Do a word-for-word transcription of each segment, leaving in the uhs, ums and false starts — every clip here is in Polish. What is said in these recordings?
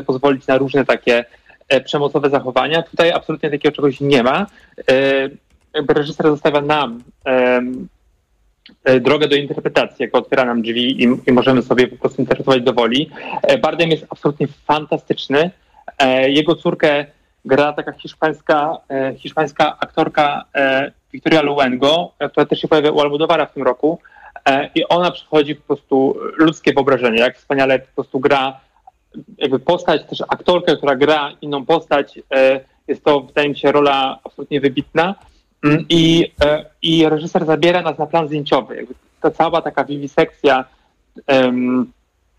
pozwolić na różne takie przemocowe zachowania. Tutaj absolutnie takiego czegoś nie ma. Jakby reżyser zostawia nam drogę do interpretacji, jak otwiera nam drzwi i, i możemy sobie po prostu interpretować do woli. Bardem jest absolutnie fantastyczny. Jego córkę gra taka hiszpańska, hiszpańska aktorka Victoria Luengo, która też się pojawia u Almodóvara w tym roku. I ona przychodzi po prostu ludzkie wyobrażenie, jak wspaniale po prostu gra jakby postać, też aktorkę, która gra inną postać. Jest to, wydaje mi się, rola absolutnie wybitna. I, i reżyser zabiera nas na plan zdjęciowy. Jakby ta cała taka wiwisekcja um,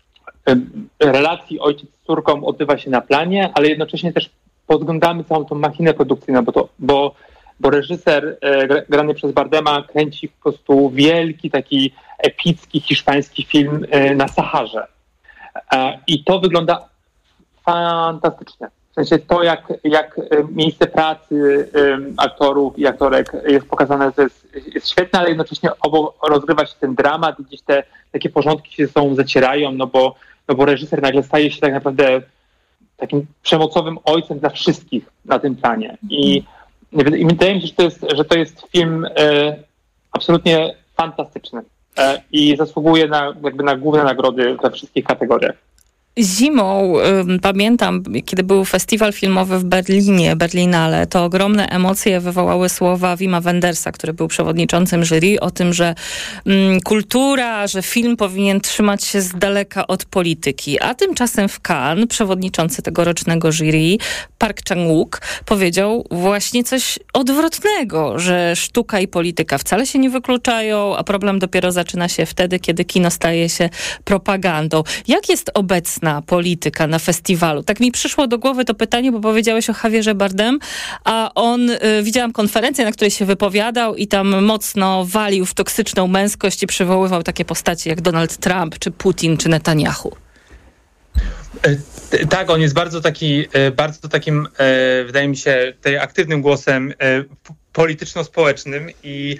um, relacji ojciec z córką odbywa się na planie, ale jednocześnie też podglądamy całą tą machinę produkcyjną, bo, to, bo, bo reżyser e, grany przez Bardema kręci po prostu wielki, taki epicki hiszpański film e, na Saharze. E, I to wygląda fantastycznie. W sensie to, jak, jak miejsce pracy um, aktorów i aktorek jest pokazane, to jest, jest świetne, ale jednocześnie obok rozgrywa się ten dramat i gdzieś te takie porządki się ze sobą zacierają, no bo, no bo reżyser nagle staje się tak naprawdę takim przemocowym ojcem dla wszystkich na tym planie. I, i wydaje mi się, że to jest, że to jest film e, absolutnie fantastyczny e, i zasługuje na, jakby na główne nagrody we wszystkich kategoriach. Zimą, y, pamiętam, kiedy był festiwal filmowy w Berlinie, Berlinale, to ogromne emocje wywołały słowa Wima Wendersa, który był przewodniczącym jury, o tym, że mm, kultura, że film powinien trzymać się z daleka od polityki. A tymczasem w Cannes przewodniczący tegorocznego jury, Park Chan-wook, powiedział właśnie coś odwrotnego, że sztuka i polityka wcale się nie wykluczają, a problem dopiero zaczyna się wtedy, kiedy kino staje się propagandą. Jak jest obecna polityka na festiwalu? Tak mi przyszło do głowy to pytanie, bo powiedziałeś o Javierze Bardem, a on, y, widziałam konferencję, na której się wypowiadał i tam mocno walił w toksyczną męskość i przywoływał takie postacie jak Donald Trump, czy Putin, czy Netanyahu. Tak, on jest bardzo taki, bardzo takim, wydaje mi się, tej aktywnym głosem polityczno-społecznym i,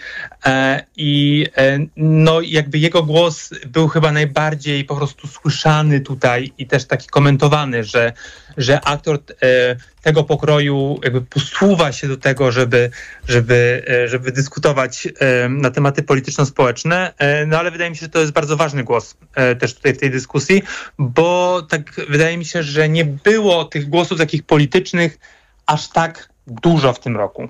i no jakby jego głos był chyba najbardziej po prostu słyszany tutaj i też taki komentowany, że, że aktor tego pokroju jakby posuwa się do tego, żeby, żeby, żeby dyskutować na tematy polityczno-społeczne, no ale wydaje mi się, że to jest bardzo ważny głos też tutaj w tej dyskusji, bo tak wydaje mi się, że nie było tych głosów takich politycznych aż tak dużo w tym roku.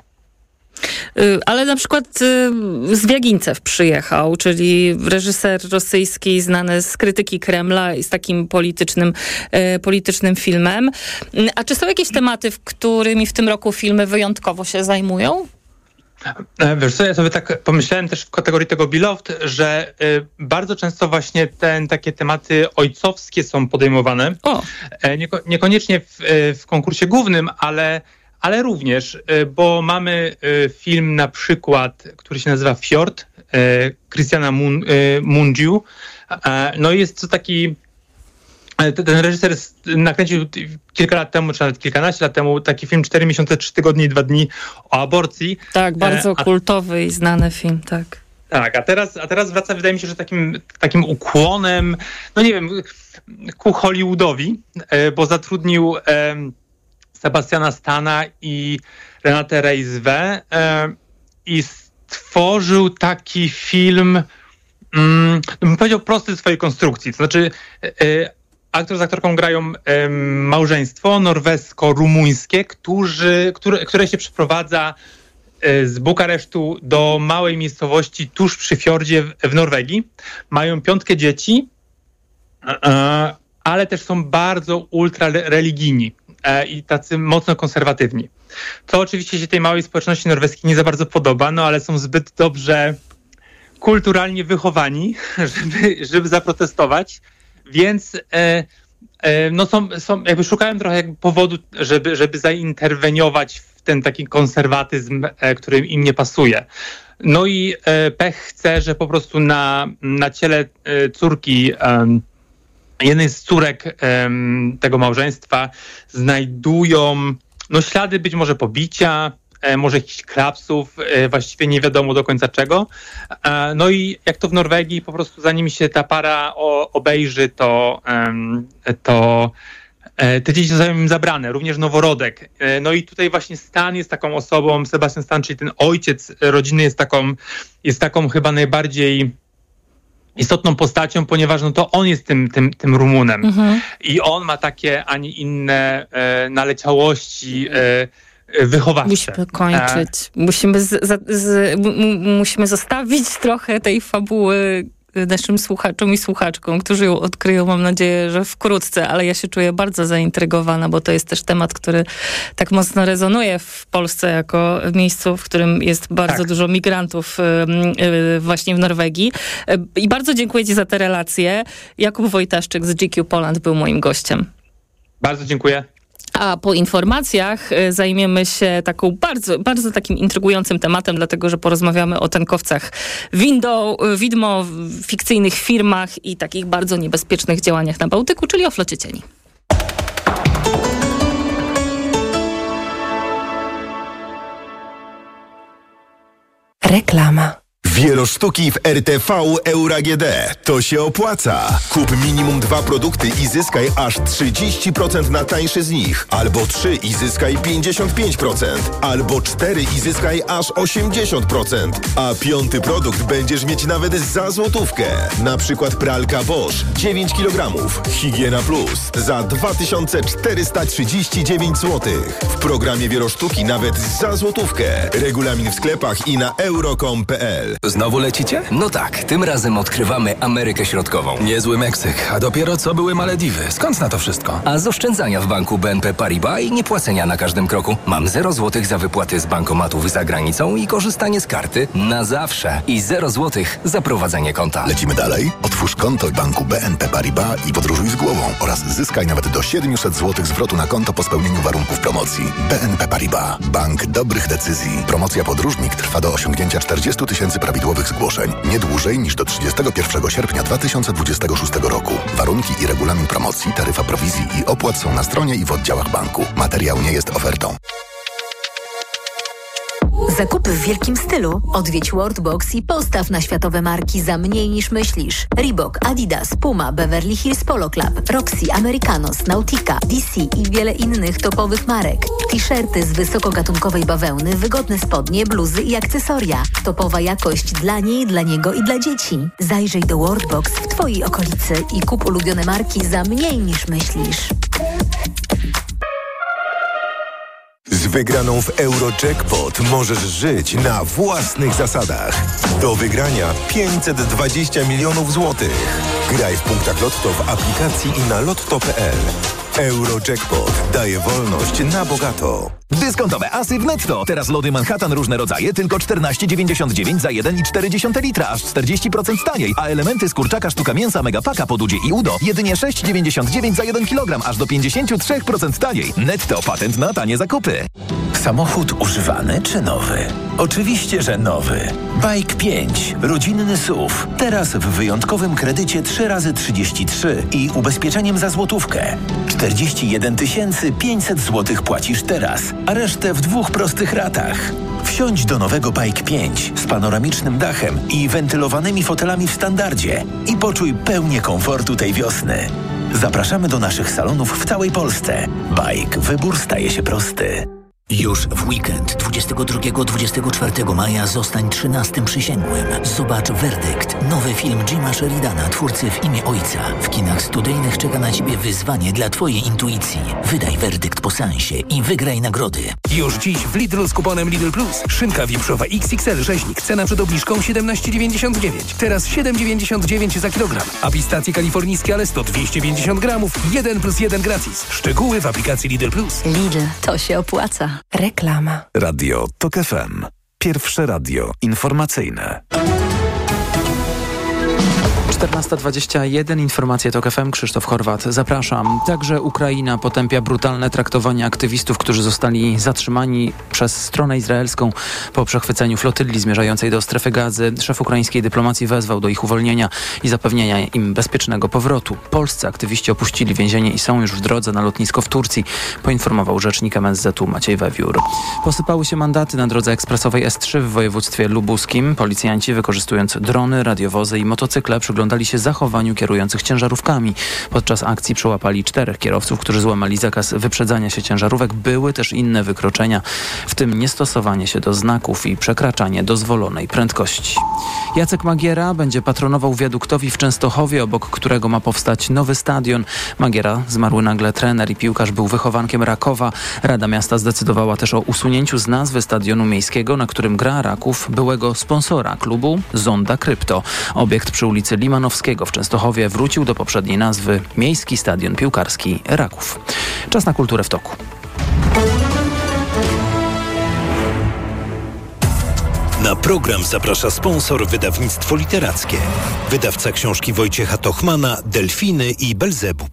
Ale na przykład Zwiagincew przyjechał, czyli reżyser rosyjski znany z krytyki Kremla i z takim politycznym, politycznym filmem. A czy są jakieś tematy, w którymi w tym roku filmy wyjątkowo się zajmują? Wiesz co, ja sobie tak pomyślałem też w kategorii tego Beloved, że y, bardzo często właśnie te takie tematy ojcowskie są podejmowane. O. Nieko, niekoniecznie w, w konkursie głównym, ale ale również, bo mamy film na przykład, który się nazywa Fjord, Christiana Mungiu. No i jest to taki, ten reżyser nakręcił kilka lat temu, czy nawet kilkanaście lat temu, taki film cztery miesiące, trzy tygodnie i dwa dni o aborcji. Tak, bardzo a, kultowy i znany film, tak. Tak, a teraz, a teraz wraca, wydaje mi się, że takim, takim ukłonem, no nie wiem, ku Hollywoodowi, bo zatrudnił Sebastiana Stana i Renate Reichswe e, i stworzył taki film, mm, bym powiedział, prosty w swojej konstrukcji. To znaczy e, aktor z aktorką grają e, małżeństwo norwesko-rumuńskie, którzy, które, które się przeprowadza e, z Bukaresztu do małej miejscowości tuż przy fiordzie w, w Norwegii. Mają piątkę dzieci, e, ale też są bardzo ultra religijni i tacy mocno konserwatywni. To oczywiście się tej małej społeczności norweskiej nie za bardzo podoba, no ale są zbyt dobrze kulturalnie wychowani, żeby, żeby zaprotestować, więc e, e, no są, są, jakby szukają trochę jakby powodu, żeby, żeby zainterweniować w ten taki konserwatyzm, e, który im nie pasuje. No i e, pech chce, że po prostu na, na ciele e, córki e, jednej z córek um, tego małżeństwa znajdują no, ślady być może pobicia, e, może jakichś klapsów, e, właściwie nie wiadomo do końca czego. E, no i jak to w Norwegii, po prostu zanim się ta para o, obejrzy, to, um, to te dzieci zostają im zabrane, również noworodek. No i tutaj właśnie Stan jest taką osobą, Sebastian Stan, czyli ten ojciec rodziny jest taką, jest taką chyba najbardziej istotną postacią, ponieważ no to on jest tym, tym, tym Rumunem. Mhm. I on ma takie, a nie inne e, naleciałości e, wychowawcze. Musimy kończyć. Musimy, z, z, m, musimy zostawić trochę tej fabuły naszym słuchaczom i słuchaczkom, którzy ją odkryją, mam nadzieję, że wkrótce, ale ja się czuję bardzo zaintrygowana, bo to jest też temat, który tak mocno rezonuje w Polsce jako miejscu, w którym jest bardzo tak. dużo migrantów właśnie w Norwegii. I bardzo dziękuję Ci za te relacje. Jakub Wojtaszczyk z G Q Poland był moim gościem. Bardzo dziękuję. A po informacjach zajmiemy się taką bardzo, bardzo takim intrygującym tematem, dlatego że porozmawiamy o tankowcach window, widmo, fikcyjnych firmach i takich bardzo niebezpiecznych działaniach na Bałtyku, czyli o flocie cieni. Reklama. Wielosztuki w R T V Euro A G D. To się opłaca. Kup minimum dwa produkty i zyskaj aż trzydzieści procent na tańszy z nich. Albo trzy i zyskaj pięćdziesiąt pięć procent. Albo cztery i zyskaj aż osiemdziesiąt procent. A piąty produkt będziesz mieć nawet za złotówkę. Na przykład pralka Bosch dziewięć kilogramów. Higiena Plus za dwa tysiące czterysta trzydzieści dziewięć złotych. W programie Wielosztuki nawet za złotówkę. Regulamin w sklepach i na euro kropka com kropka p l. Znowu lecicie? No tak, tym razem odkrywamy Amerykę Środkową. Niezły Meksyk, a dopiero co były Malediwy. Skąd na to wszystko? A z oszczędzania w banku B N P Paribas i niepłacenia na każdym kroku. Mam zero złotych za wypłaty z bankomatów za granicą i korzystanie z karty na zawsze. I zero złotych za prowadzenie konta. Lecimy dalej? Otwórz konto w banku B N P Paribas i podróżuj z głową oraz zyskaj nawet do siedemset złotych zwrotu na konto po spełnieniu warunków promocji. B N P Paribas. Bank dobrych decyzji. Promocja podróżnik trwa do osiągnięcia czterdziestu tysięcy prawidłowych zgłoszeń. Nie dłużej niż do trzydziestego pierwszego sierpnia dwa tysiące dwudziestego szóstego roku. Warunki i regulamin promocji, taryfa prowizji i opłat są na stronie i w oddziałach banku. Materiał nie jest ofertą. Zakupy w wielkim stylu? Odwiedź Worldbox i postaw na światowe marki za mniej niż myślisz. Reebok, Adidas, Puma, Beverly Hills Polo Club, Roxy, Americanos, Nautica, D C i wiele innych topowych marek. T-shirty z wysokogatunkowej bawełny, wygodne spodnie, bluzy i akcesoria. Topowa jakość dla niej, dla niego i dla dzieci. Zajrzyj do Worldbox w Twojej okolicy i kup ulubione marki za mniej niż myślisz. Z wygraną w Eurojackpot możesz żyć na własnych zasadach. Do wygrania pięćset dwadzieścia milionów złotych. Graj w punktach Lotto w aplikacji i na lotto kropka p l. Eurojackpot daje wolność na bogato. Dyskontowe asy w Netto. Teraz lody Manhattan różne rodzaje tylko czternaście dziewięćdziesiąt dziewięć za jeden i cztery dziesiąte litra, aż czterdzieści procent taniej. A elementy z kurczaka sztuka mięsa Megapaka po Dudzie i Udo jedynie sześć dziewięćdziesiąt dziewięć za jeden kilogram, aż do pięćdziesiąt trzy procent taniej. Netto, patent na tanie zakupy. Samochód używany czy nowy? Oczywiście, że nowy. Bike pięć. Rodzinny S U V. Teraz w wyjątkowym kredycie trzy razy trzydzieści trzy i ubezpieczeniem za złotówkę. czterdzieści jeden tysięcy pięćset złotych płacisz teraz, a resztę w dwóch prostych ratach. Wsiądź do nowego Bike pięć z panoramicznym dachem i wentylowanymi fotelami w standardzie i poczuj pełnię komfortu tej wiosny. Zapraszamy do naszych salonów w całej Polsce. Bike. Wybór staje się prosty. Już w weekend dwudziestego drugiego do dwudziestego czwartego maja zostań trzynastym przysięgłym. Zobacz Werdykt, nowy film Jima Sheridana, twórcy W imię Ojca. W kinach studyjnych czeka na Ciebie wyzwanie dla Twojej intuicji. Wydaj werdykt po seansie i wygraj nagrody. Już dziś w Lidl z kuponem Lidl Plus. Szynka wieprzowa X X L rzeźnik. Cena przed obniżką siedemnaście dziewięćdziesiąt dziewięć. Teraz siedem dziewięćdziesiąt dziewięć za kilogram. A pistacje kalifornijskie Alesto dwieście pięćdziesiąt gramów. jeden plus jeden gratis. Szczegóły w aplikacji Lidl Plus. Lidl, to się opłaca. Reklama. Radio Tok F M. Pierwsze radio informacyjne. czternasta dwadzieścia jeden, informacje Tok F M, Krzysztof Horwat. Zapraszam. Także Ukraina potępia brutalne traktowanie aktywistów, którzy zostali zatrzymani przez stronę izraelską po przechwyceniu flotyli zmierzającej do strefy Gazy. Szef ukraińskiej dyplomacji wezwał do ich uwolnienia i zapewnienia im bezpiecznego powrotu. Polscy aktywiści opuścili więzienie i są już w drodze na lotnisko w Turcji, poinformował rzecznik M S Z u Maciej Wewiór. Posypały się mandaty na drodze ekspresowej S trzy w województwie lubuskim. Policjanci, wykorzystując drony, radiowozy i motocykle, przyglądali przyglądali się zachowaniu kierujących ciężarówkami. Podczas akcji przyłapali czterech kierowców, którzy złamali zakaz wyprzedzania się ciężarówek. Były też inne wykroczenia, w tym niestosowanie się do znaków i przekraczanie dozwolonej prędkości. Jacek Magiera będzie patronował wiaduktowi w Częstochowie, obok którego ma powstać nowy stadion. Magiera, zmarły nagle trener i piłkarz, był wychowankiem Rakowa. Rada Miasta zdecydowała też o usunięciu z nazwy stadionu miejskiego, na którym gra Raków, byłego sponsora klubu Zonda Krypto. Obiekt przy ulicy Limanowskiego w Częstochowie wrócił do poprzedniej nazwy Miejski Stadion Piłkarski Raków. Czas na kulturę w toku. Na program zaprasza sponsor wydawnictwo literackie. Wydawca książki Wojciecha Tochmana, Delfiny i Belzebub.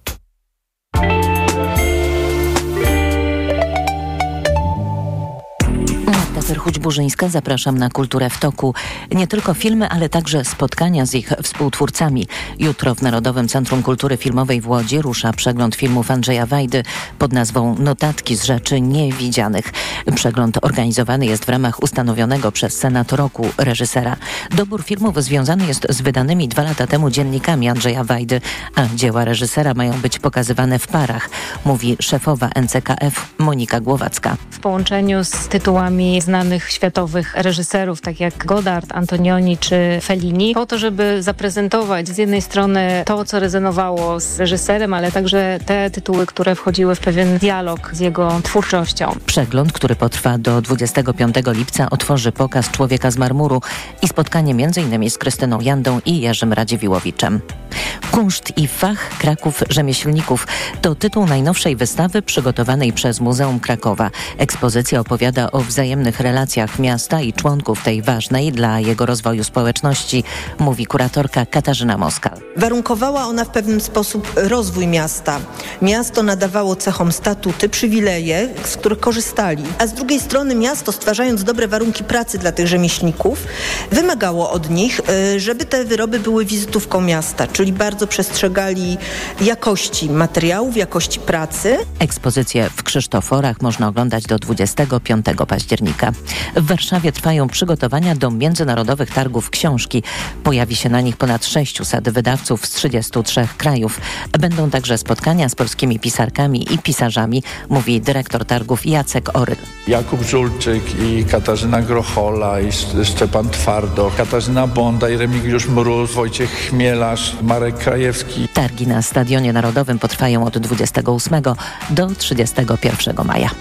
Serhuć-Burzyńska, zapraszam na Kulturę w toku. Nie tylko filmy, ale także spotkania z ich współtwórcami. Jutro w Narodowym Centrum Kultury Filmowej w Łodzi rusza przegląd filmów Andrzeja Wajdy pod nazwą Notatki z rzeczy niewidzianych. Przegląd organizowany jest w ramach ustanowionego przez Senat Roku reżysera. Dobór filmów związany jest z wydanymi dwa lata temu dziennikami Andrzeja Wajdy, a dzieła reżysera mają być pokazywane w parach, mówi szefowa N C K F Monika Głowacka. W połączeniu z tytułami znanych światowych reżyserów, tak jak Godard, Antonioni czy Fellini, po to, żeby zaprezentować z jednej strony to, co rezonowało z reżyserem, ale także te tytuły, które wchodziły w pewien dialog z jego twórczością. Przegląd, który potrwa do dwudziestego piątego lipca, otworzy pokaz Człowieka z marmuru i spotkanie między innymi z Krystyną Jandą i Jerzym Radziwiłowiczem. Kunszt i fach Kraków Rzemieślników to tytuł najnowszej wystawy przygotowanej przez Muzeum Krakowa. Ekspozycja opowiada o wzajemnych relacjach miasta i członków tej ważnej dla jego rozwoju społeczności, mówi kuratorka Katarzyna Moskal. Warunkowała ona w pewien sposób rozwój miasta. Miasto nadawało cechom statuty, przywileje, z których korzystali. A z drugiej strony miasto, stwarzając dobre warunki pracy dla tych rzemieślników, wymagało od nich, żeby te wyroby były wizytówką miasta, czyli bardzo przestrzegali jakości materiałów, jakości pracy. Ekspozycję w Krzysztoforach można oglądać do dwudziestego piątego października. W Warszawie trwają przygotowania do Międzynarodowych Targów Książki. Pojawi się na nich ponad sześciuset wydawców z trzydziestu trzech krajów. Będą także spotkania z polskimi pisarkami i pisarzami, mówi dyrektor targów Jacek Oryl. Jakub Żulczyk i Katarzyna Grochola i Szczepan Twardo, Katarzyna Bonda i Remigiusz Mróz, Wojciech Chmielarz, Marek Krajewski. Targi na Stadionie Narodowym potrwają od dwudziestego ósmego do trzydziestego pierwszego maja.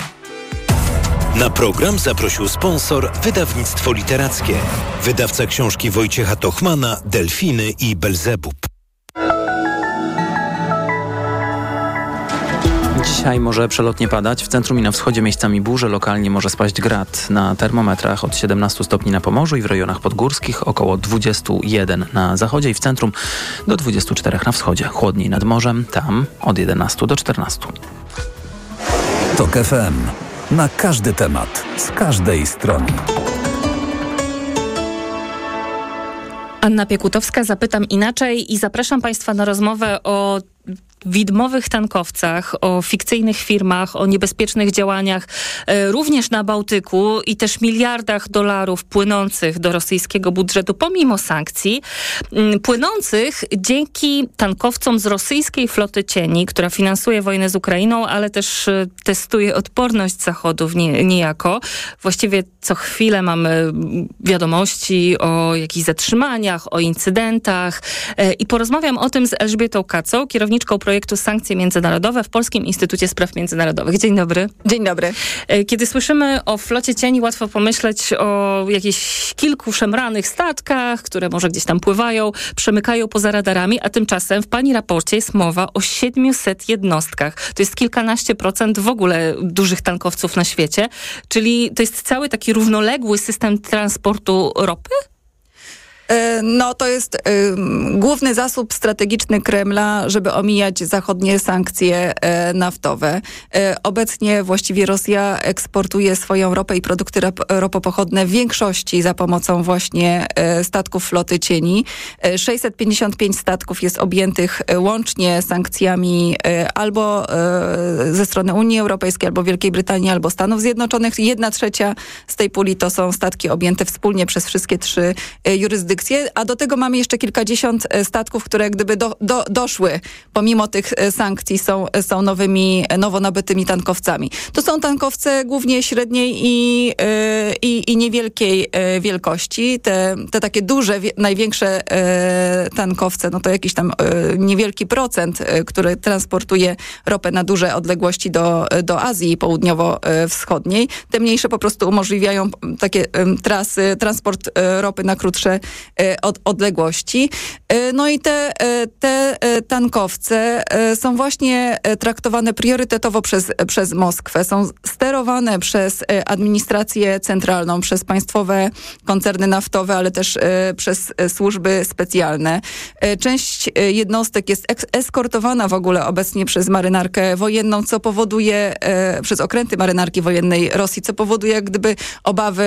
Na program zaprosił sponsor wydawnictwo literackie. Wydawca książki Wojciecha Tochmana, Delfiny i Belzebub. Dzisiaj może przelotnie padać. W centrum i na wschodzie miejscami burze. Lokalnie może spaść grad. Na termometrach od siedemnastu stopni na Pomorzu i w rejonach podgórskich, około dwudziestu jeden na zachodzie i w centrum do dwudziestu czterech na wschodzie. Chłodniej nad morzem, tam od jedenastu do czternastu. Tok F M. Na każdy temat, z każdej strony. Anna Piekutowska, zapytam inaczej i zapraszam Państwa na rozmowę o widmowych tankowcach, o fikcyjnych firmach, o niebezpiecznych działaniach e, również na Bałtyku i też miliardach dolarów płynących do rosyjskiego budżetu pomimo sankcji, m, płynących dzięki tankowcom z rosyjskiej floty cieni, która finansuje wojnę z Ukrainą, ale też e, testuje odporność Zachodu nie, niejako. Właściwie co chwilę mamy wiadomości o jakichś zatrzymaniach, o incydentach e, i porozmawiam o tym z Elżbietą Kacą, kierowniczką projektu Sankcje Międzynarodowe w Polskim Instytucie Spraw Międzynarodowych. Dzień dobry. Dzień dobry. Kiedy słyszymy o flocie cieni, łatwo pomyśleć o jakichś kilku szemranych statkach, które może gdzieś tam pływają, przemykają poza radarami, a tymczasem w pani raporcie jest mowa o siedmiuset jednostkach. To jest kilkanaście procent w ogóle dużych tankowców na świecie, czyli to jest cały taki równoległy system transportu ropy? No to jest y, główny zasób strategiczny Kremla, żeby omijać zachodnie sankcje y, naftowe. Y, obecnie właściwie Rosja eksportuje swoją ropę i produkty rop, ropopochodne w większości za pomocą właśnie y, statków floty cieni. Y, sześćset pięćdziesiąt pięć statków jest objętych y, łącznie sankcjami y, albo y, ze strony Unii Europejskiej, albo Wielkiej Brytanii, albo Stanów Zjednoczonych. Jedna trzecia z tej puli to są statki objęte wspólnie przez wszystkie trzy y, jurysdykcje sankcje, a do tego mamy jeszcze kilkadziesiąt statków, które gdyby do, do, doszły, pomimo tych sankcji, są, są nowymi, nowo nabytymi tankowcami. To są tankowce głównie średniej i, i, i niewielkiej wielkości. Te, te takie duże, największe tankowce, no to jakiś tam niewielki procent, który transportuje ropę na duże odległości do, do Azji Południowo-Wschodniej. Te mniejsze po prostu umożliwiają takie trasy, transport ropy na krótsze od, odległości. No i te, te tankowce są właśnie traktowane priorytetowo przez, przez Moskwę. Są sterowane przez administrację centralną, przez państwowe koncerny naftowe, ale też przez służby specjalne. Część jednostek jest eskortowana w ogóle obecnie przez marynarkę wojenną, co powoduje, przez okręty marynarki wojennej Rosji, co powoduje jak gdyby obawy,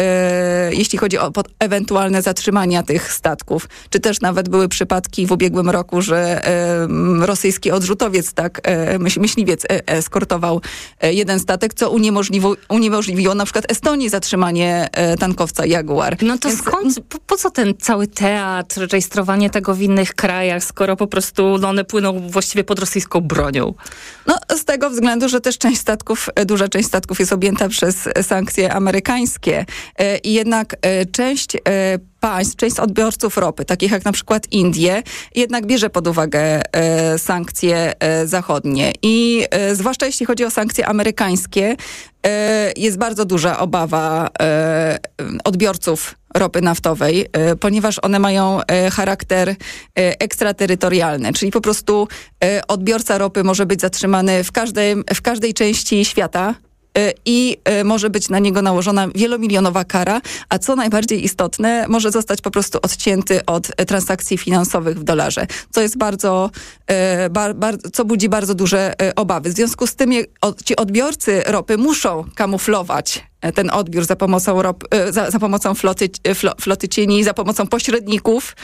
e, jeśli chodzi o ewentualne zatrzymania tych statków. Czy też nawet były przypadki w ubiegłym roku, że e, rosyjski odrzutowiec, tak, e, myśl, myśliwiec e, eskortował e, jeden statek, co uniemożliwiło, uniemożliwiło na przykład Estonii zatrzymanie e, tankowca Jaguar. No to Więc... skąd, po, po co ten cały teatr, rejestrowanie tego w innych krajach, skoro po prostu no, one płyną właściwie pod rosyjską bronią? No z tego względu, że też część statków, duża część statków jest objęta przez sankcje amerykańskie i jednak część państw, część odbiorców ropy, takich jak na przykład Indie, jednak bierze pod uwagę sankcje zachodnie i zwłaszcza jeśli chodzi o sankcje amerykańskie, jest bardzo duża obawa odbiorców ropy naftowej, ponieważ one mają charakter ekstraterytorialny, czyli po prostu odbiorca ropy może być zatrzymany w każdej, w każdej części świata i może być na niego nałożona wielomilionowa kara, a co najbardziej istotne, może zostać po prostu odcięty od transakcji finansowych w dolarze, co jest bardzo, bar, bar, co budzi bardzo duże obawy. W związku z tym ci odbiorcy ropy muszą kamuflować ten odbiór za pomocą, rop, za, za pomocą floty, floty cieni, za pomocą pośredników,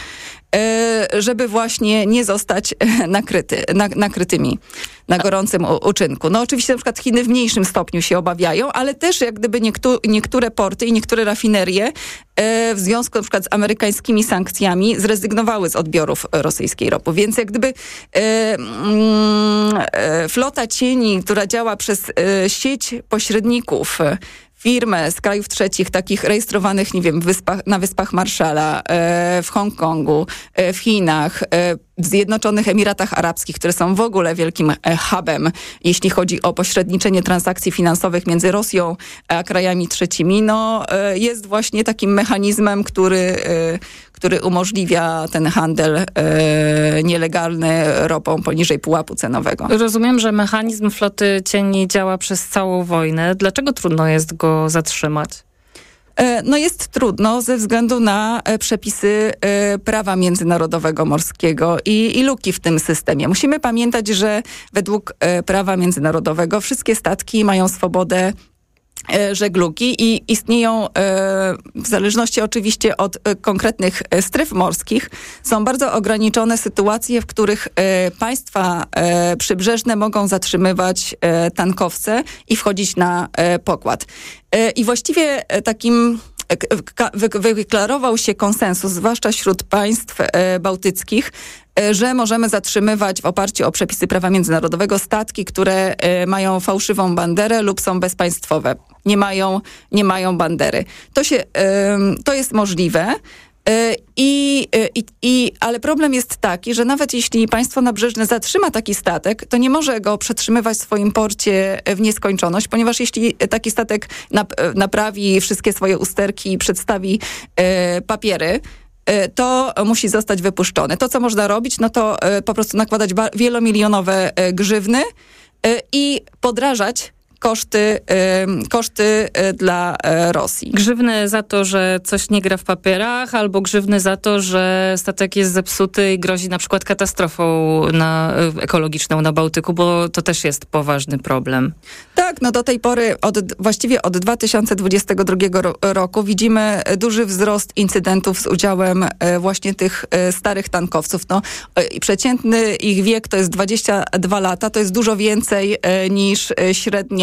żeby właśnie nie zostać nakryty, na, nakrytymi na gorącym uczynku. No oczywiście na przykład Chiny w mniejszym stopniu się obawiają, ale też jak gdyby niektó- niektóre porty i niektóre rafinerie w związku na przykład z amerykańskimi sankcjami zrezygnowały z odbiorów rosyjskiej ropy. Więc jak gdyby e, e, flota cieni, która działa przez e, sieć pośredników, firmę z krajów trzecich, takich rejestrowanych, nie wiem, w wyspach, na Wyspach Marszala, e, w Hongkongu, e, w Chinach, e, w Zjednoczonych Emiratach Arabskich, które są w ogóle wielkim e, hubem, jeśli chodzi o pośredniczenie transakcji finansowych między Rosją a krajami trzecimi, no e, jest właśnie takim mechanizmem, który, e, który umożliwia ten handel e, nielegalny ropą poniżej pułapu cenowego. Rozumiem, że mechanizm floty cieni działa przez całą wojnę. Dlaczego trudno jest go zatrzymać? No jest trudno ze względu na przepisy prawa międzynarodowego morskiego i, i luki w tym systemie. Musimy pamiętać, że według prawa międzynarodowego wszystkie statki mają swobodę żeglugi i istnieją w zależności oczywiście od konkretnych stref morskich, są bardzo ograniczone sytuacje, w których państwa przybrzeżne mogą zatrzymywać tankowce i wchodzić na pokład. I właściwie takim wyklarował się konsensus, zwłaszcza wśród państw bałtyckich, że możemy zatrzymywać w oparciu o przepisy prawa międzynarodowego statki, które mają fałszywą banderę lub są bezpaństwowe. Nie mają, nie mają bandery. To się, to jest możliwe. I, i, i, ale problem jest taki, że nawet jeśli państwo nabrzeżne zatrzyma taki statek, to nie może go przetrzymywać w swoim porcie w nieskończoność, ponieważ jeśli taki statek nap, naprawi wszystkie swoje usterki i przedstawi e, papiery, e, to musi zostać wypuszczony. To, co można robić, no to e, po prostu nakładać ba- wielomilionowe e, grzywny e, i podrażać koszty, y, koszty y, dla y, Rosji. Grzywny za to, że coś nie gra w papierach, albo grzywny za to, że statek jest zepsuty i grozi na przykład katastrofą na, y, ekologiczną na Bałtyku, bo to też jest poważny problem. Tak, no do tej pory, od, właściwie od dwa tysiące dwudziestego drugiego ro- roku widzimy duży wzrost incydentów z udziałem y, właśnie tych y, starych tankowców. No, y, przeciętny ich wiek to jest dwadzieścia dwa lata, to jest dużo więcej y, niż y, średnia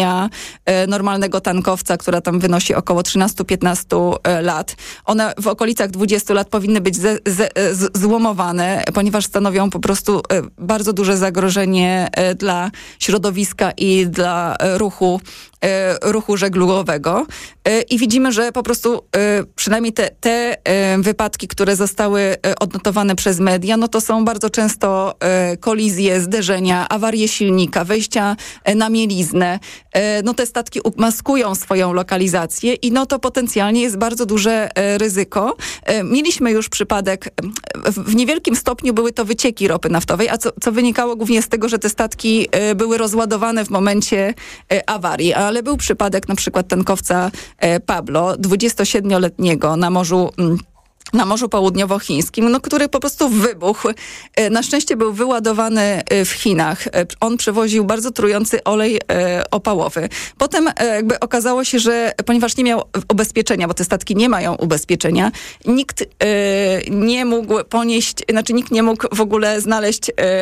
średnia normalnego tankowca, która tam wynosi około trzynaście do piętnastu lat. One w okolicach dwudziestu lat powinny być ze, ze, z, złomowane, ponieważ stanowią po prostu bardzo duże zagrożenie dla środowiska i dla ruchu ruchu żeglugowego. I widzimy, że po prostu przynajmniej te, te wypadki, które zostały odnotowane przez media, no to są bardzo często kolizje, zderzenia, awarie silnika, wejścia na mieliznę. No te statki maskują swoją lokalizację i no to potencjalnie jest bardzo duże ryzyko. Mieliśmy już przypadek, w niewielkim stopniu były to wycieki ropy naftowej, a co, co wynikało głównie z tego, że te statki były rozładowane w momencie awarii. Ale był przypadek na przykład tankowca Pablo, dwudziestosiedmioletniego na morzu na Morzu Południowochińskim, no, który po prostu wybuchł. Na szczęście był wyładowany w Chinach. On przewoził bardzo trujący olej e, opałowy. Potem e, jakby okazało się, że ponieważ nie miał ubezpieczenia, bo te statki nie mają ubezpieczenia, nikt e, nie mógł ponieść, znaczy nikt nie mógł w ogóle znaleźć e,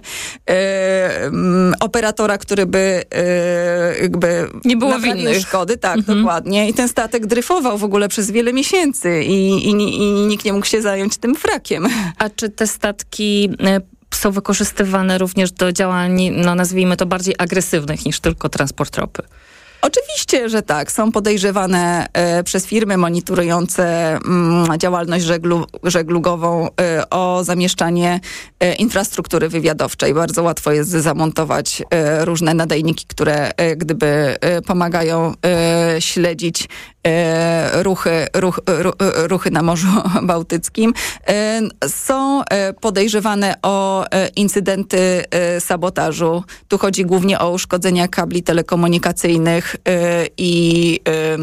e, operatora, który by e, jakby nie było winnych szkody. Tak, mhm. dokładnie. I ten statek dryfował w ogóle przez wiele miesięcy i, i, i i nikt nie mógł się zająć tym frakiem. A czy te statki są wykorzystywane również do działań, no nazwijmy to bardziej agresywnych niż tylko transport ropy? Oczywiście, że tak. Są podejrzewane e, przez firmy monitorujące mm, działalność żeglu, żeglugową e, o zamieszczanie e, infrastruktury wywiadowczej. Bardzo łatwo jest zamontować e, różne nadajniki, które e, gdyby e, pomagają e, śledzić e, ruchy, ruch, ruch, ruchy na Morzu Bałtyckim. E, są e, podejrzewane o e, incydenty e, sabotażu. Tu chodzi głównie o uszkodzenia kabli telekomunikacyjnych i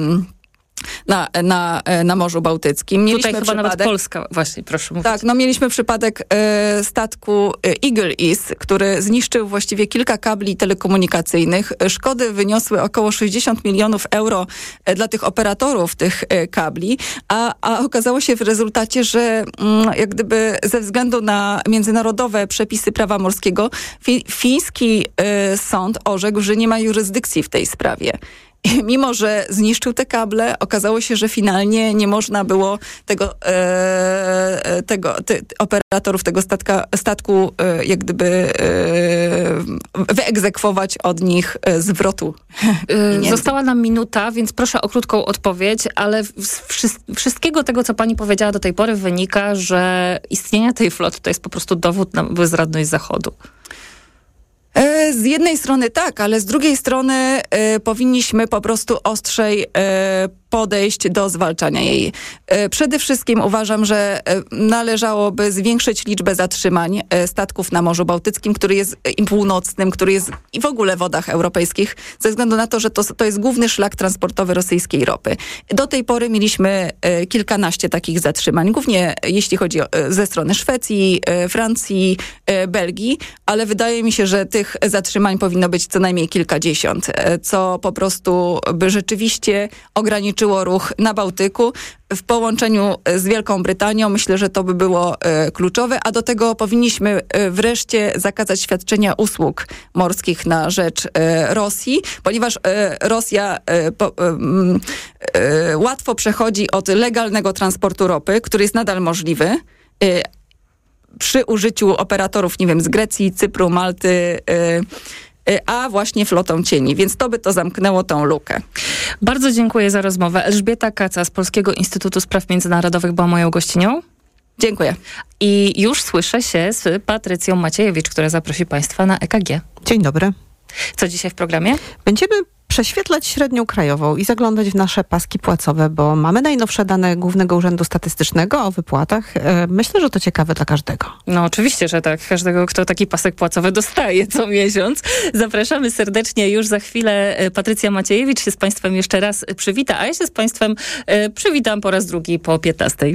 na, na, na Morzu Bałtyckim. Mieliśmy Tutaj chyba przypadek, nawet Polska, właśnie, proszę mówić. Tak, no mieliśmy przypadek e, statku Eagle East, który zniszczył właściwie kilka kabli telekomunikacyjnych. Szkody wyniosły około sześćdziesiąt milionów euro e, dla tych operatorów tych e, kabli, a, a okazało się w rezultacie, że mm, jak gdyby ze względu na międzynarodowe przepisy prawa morskiego fi, fiński e, sąd orzekł, że nie ma jurysdykcji w tej sprawie. Mimo że zniszczył te kable, okazało się, że finalnie nie można było tego, e, tego te, operatorów tego statka, statku e, jak gdyby e, wyegzekwować od nich e, zwrotu. E, została nam minuta, więc proszę o krótką odpowiedź, ale z wszy- wszystkiego tego, co pani powiedziała do tej pory, wynika, że istnienie tej floty to jest po prostu dowód na bezradność Zachodu. Z jednej strony tak, ale z drugiej strony y, powinniśmy po prostu ostrzej y, podejść do zwalczania jej. Y, przede wszystkim uważam, że y, należałoby zwiększyć liczbę zatrzymań y, statków na Morzu Bałtyckim, który jest y, północnym, który jest i w ogóle w wodach europejskich, ze względu na to, że to, to jest główny szlak transportowy rosyjskiej ropy. Do tej pory mieliśmy y, kilkanaście takich zatrzymań, głównie jeśli chodzi o, y, ze strony Szwecji, y, Francji, y, Belgii, ale wydaje mi się, że tych zatrzymań powinno być co najmniej kilkadziesiąt, co po prostu by rzeczywiście ograniczyło ruch na Bałtyku. W połączeniu z Wielką Brytanią myślę, że to by było e, kluczowe, a do tego powinniśmy e, wreszcie zakazać świadczenia usług morskich na rzecz e, Rosji, ponieważ e, Rosja e, po, e, e, łatwo przechodzi od legalnego transportu ropy, który jest nadal możliwy, e, przy użyciu operatorów, nie wiem, z Grecji, Cypru, Malty, yy, yy, a właśnie flotą cieni. Więc to by to zamknęło tą lukę. Bardzo dziękuję za rozmowę. Elżbieta Kaca z Polskiego Instytutu Spraw Międzynarodowych była moją gościnią. Dziękuję. I już słyszę się z Patrycją Maciejewicz, która zaprosi Państwa na E K G. Dzień dobry. Co dzisiaj w programie? Będziemy prześwietlać średnią krajową i zaglądać w nasze paski płacowe, bo mamy najnowsze dane Głównego Urzędu Statystycznego o wypłatach. Myślę, że to ciekawe dla każdego. No oczywiście, że tak. Każdego, kto taki pasek płacowy dostaje co miesiąc. Zapraszamy serdecznie. Już za chwilę Patrycja Maciejewicz się z Państwem jeszcze raz przywita, a ja się z Państwem przywitam po raz drugi po piętnastej.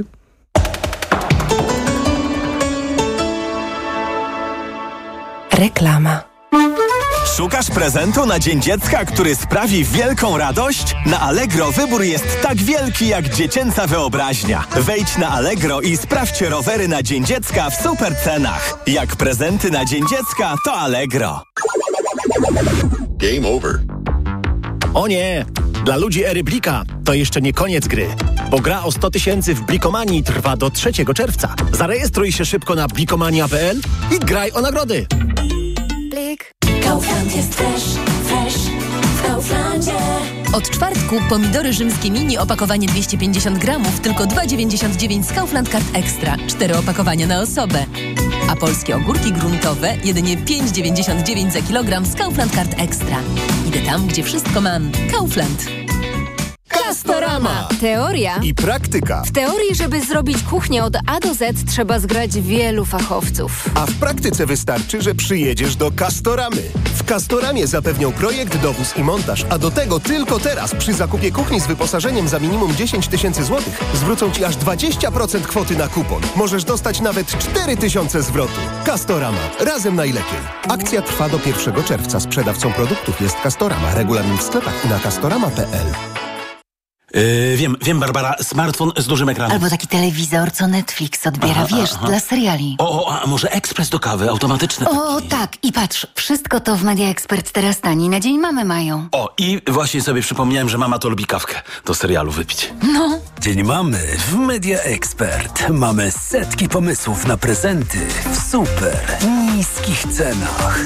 Reklama. Szukasz prezentu na Dzień Dziecka, który sprawi wielką radość? Na Allegro wybór jest tak wielki jak dziecięca wyobraźnia. Wejdź na Allegro i sprawdźcie rowery na Dzień Dziecka w super cenach. Jak prezenty na Dzień Dziecka, to Allegro. Game over. O nie! Dla ludzi ery Blika to jeszcze nie koniec gry, bo gra o sto tysięcy w Blikomanii trwa do trzeciego czerwca. Zarejestruj się szybko na blikomania kropka p l i graj o nagrody. Blik. Kaufland jest fresh, fresh w Kauflandzie. Od czwartku pomidory rzymskie mini opakowanie dwieście pięćdziesiąt gramów tylko dwa dziewięćdziesiąt dziewięć z Kaufland Card Extra. Cztery opakowania na osobę. A polskie ogórki gruntowe jedynie pięć dziewięćdziesiąt dziewięć za kilogram z Kaufland Card Extra. Idę tam, gdzie wszystko mam. Kaufland. Castorama. Teoria i praktyka. W teorii, żeby zrobić kuchnię od A do Z, trzeba zgrać wielu fachowców. A w praktyce wystarczy, że przyjedziesz do Castoramy. W Castoramie zapewnią projekt, dowóz i montaż, a do tego tylko teraz przy zakupie kuchni z wyposażeniem za minimum dziesięć tysięcy złotych zwrócą Ci aż dwadzieścia procent kwoty na kupon. Możesz dostać nawet cztery tysiące zwrotu. Castorama. Razem najlepiej. Akcja trwa do pierwszego czerwca. Sprzedawcą produktów jest Castorama. Regulamin w sklepach i na castorama kropka p l. Yy, wiem, wiem, Barbara, smartfon z dużym ekranem. Albo taki telewizor, co Netflix odbiera, aha, wiesz, aha. dla seriali. O, a może ekspres do kawy, automatyczny taki. O, tak, i patrz, wszystko to w Media Expert teraz taniej na Dzień Mamy mają. O, i właśnie sobie przypomniałem, że mama to lubi kawkę do serialu wypić. No. Dzień Mamy w Media Expert. Mamy setki pomysłów na prezenty w super niskich cenach.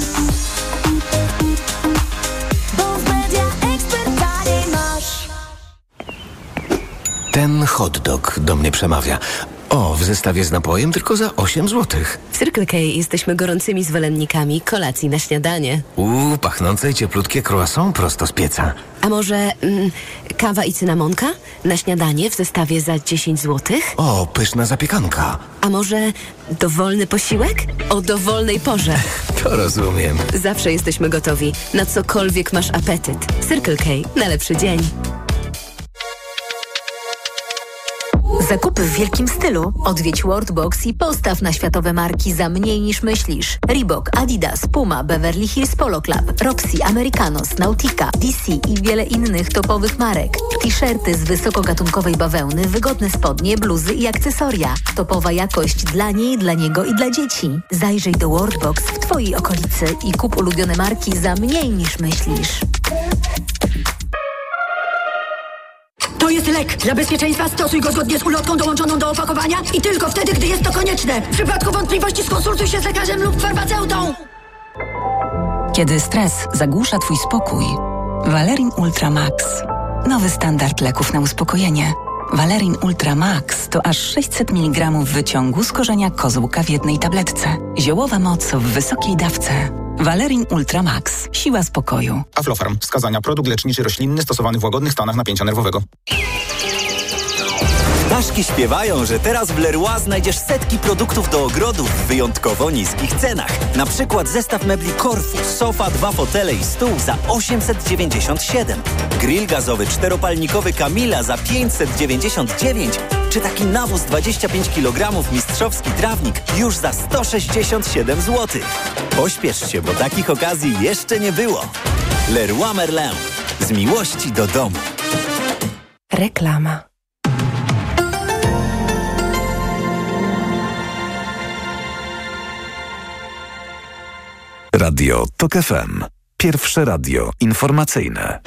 Ten hot dog do mnie przemawia. O, w zestawie z napojem tylko za osiem złotych. W Circle K jesteśmy gorącymi zwolennikami kolacji na śniadanie. Uuu, pachnące i cieplutkie croissant prosto z pieca. A może mm, kawa i cynamonka na śniadanie w zestawie za dziesięć złotych? O, pyszna zapiekanka. A może dowolny posiłek? O dowolnej porze. To rozumiem. Zawsze jesteśmy gotowi, na cokolwiek masz apetyt. Circle K, na lepszy dzień. Zakupy w wielkim stylu. Odwiedź Worldbox i postaw na światowe marki za mniej niż myślisz. Reebok, Adidas, Puma, Beverly Hills Polo Club, Roxy, Americanos, Nautica, D C i wiele innych topowych marek. T-shirty z wysokogatunkowej bawełny, wygodne spodnie, bluzy i akcesoria. Topowa jakość dla niej, dla niego i dla dzieci. Zajrzyj do Worldbox w Twojej okolicy i kup ulubione marki za mniej niż myślisz. To jest lek. Dla bezpieczeństwa stosuj go zgodnie z ulotką dołączoną do opakowania i tylko wtedy, gdy jest to konieczne. W przypadku wątpliwości skonsultuj się z lekarzem lub farmaceutą. Kiedy stres zagłusza Twój spokój, Valerin Ultra Max. Nowy standard leków na uspokojenie. Valerin Ultra Max to aż sześćset miligramów wyciągu z korzenia kozłka w jednej tabletce. Ziołowa moc w wysokiej dawce. Valerin Ultra Max. Siła spokoju. Aflofarm. Wskazania. Produkt leczniczy roślinny stosowany w łagodnych stanach napięcia nerwowego. Ptaszki śpiewają, że teraz w Leroy znajdziesz setki produktów do ogrodu w wyjątkowo niskich cenach. Na przykład zestaw mebli Corfu, sofa, dwa fotele i stół za osiemset dziewięćdziesiąt siedem. Grill gazowy czteropalnikowy Camila za pięćset dziewięćdziesiąt dziewięć. Czy taki nawóz dwadzieścia pięć kilogramów mistrzowski trawnik już za sto sześćdziesiąt siedem złotych. Pośpiesz się, bo takich okazji jeszcze nie było. Leroy Merlin. Z miłości do domu. Reklama. Radio TOK F M. Pierwsze radio informacyjne.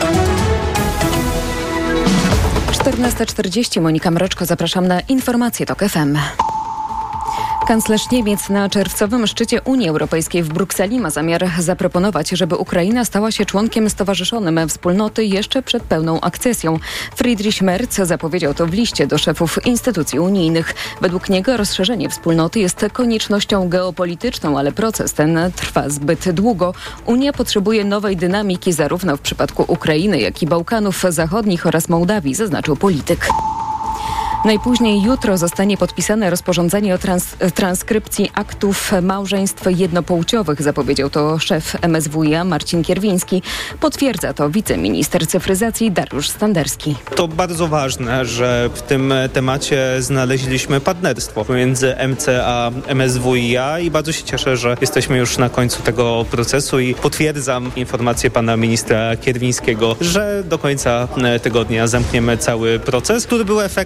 czternasta czterdzieści, Monika Mroczko, zapraszam na informacje TOK F M. Kanclerz Niemiec na czerwcowym szczycie Unii Europejskiej w Brukseli ma zamiar zaproponować, żeby Ukraina stała się członkiem stowarzyszonym wspólnoty jeszcze przed pełną akcesją. Friedrich Merz zapowiedział to w liście do szefów instytucji unijnych. Według niego rozszerzenie wspólnoty jest koniecznością geopolityczną, ale proces ten trwa zbyt długo. Unia potrzebuje nowej dynamiki zarówno w przypadku Ukrainy, jak i Bałkanów Zachodnich oraz Mołdawii, zaznaczył polityk. Najpóźniej jutro zostanie podpisane rozporządzenie o trans- transkrypcji aktów małżeństw jednopłciowych, zapowiedział to szef M S W i A Marcin Kierwiński. Potwierdza to wiceminister cyfryzacji Dariusz Standerski. To bardzo ważne, że w tym temacie znaleźliśmy partnerstwo pomiędzy M C a M S W i A i bardzo się cieszę, że jesteśmy już na końcu tego procesu i potwierdzam informację pana ministra Kierwińskiego, że do końca tygodnia zamkniemy cały proces, który był efektem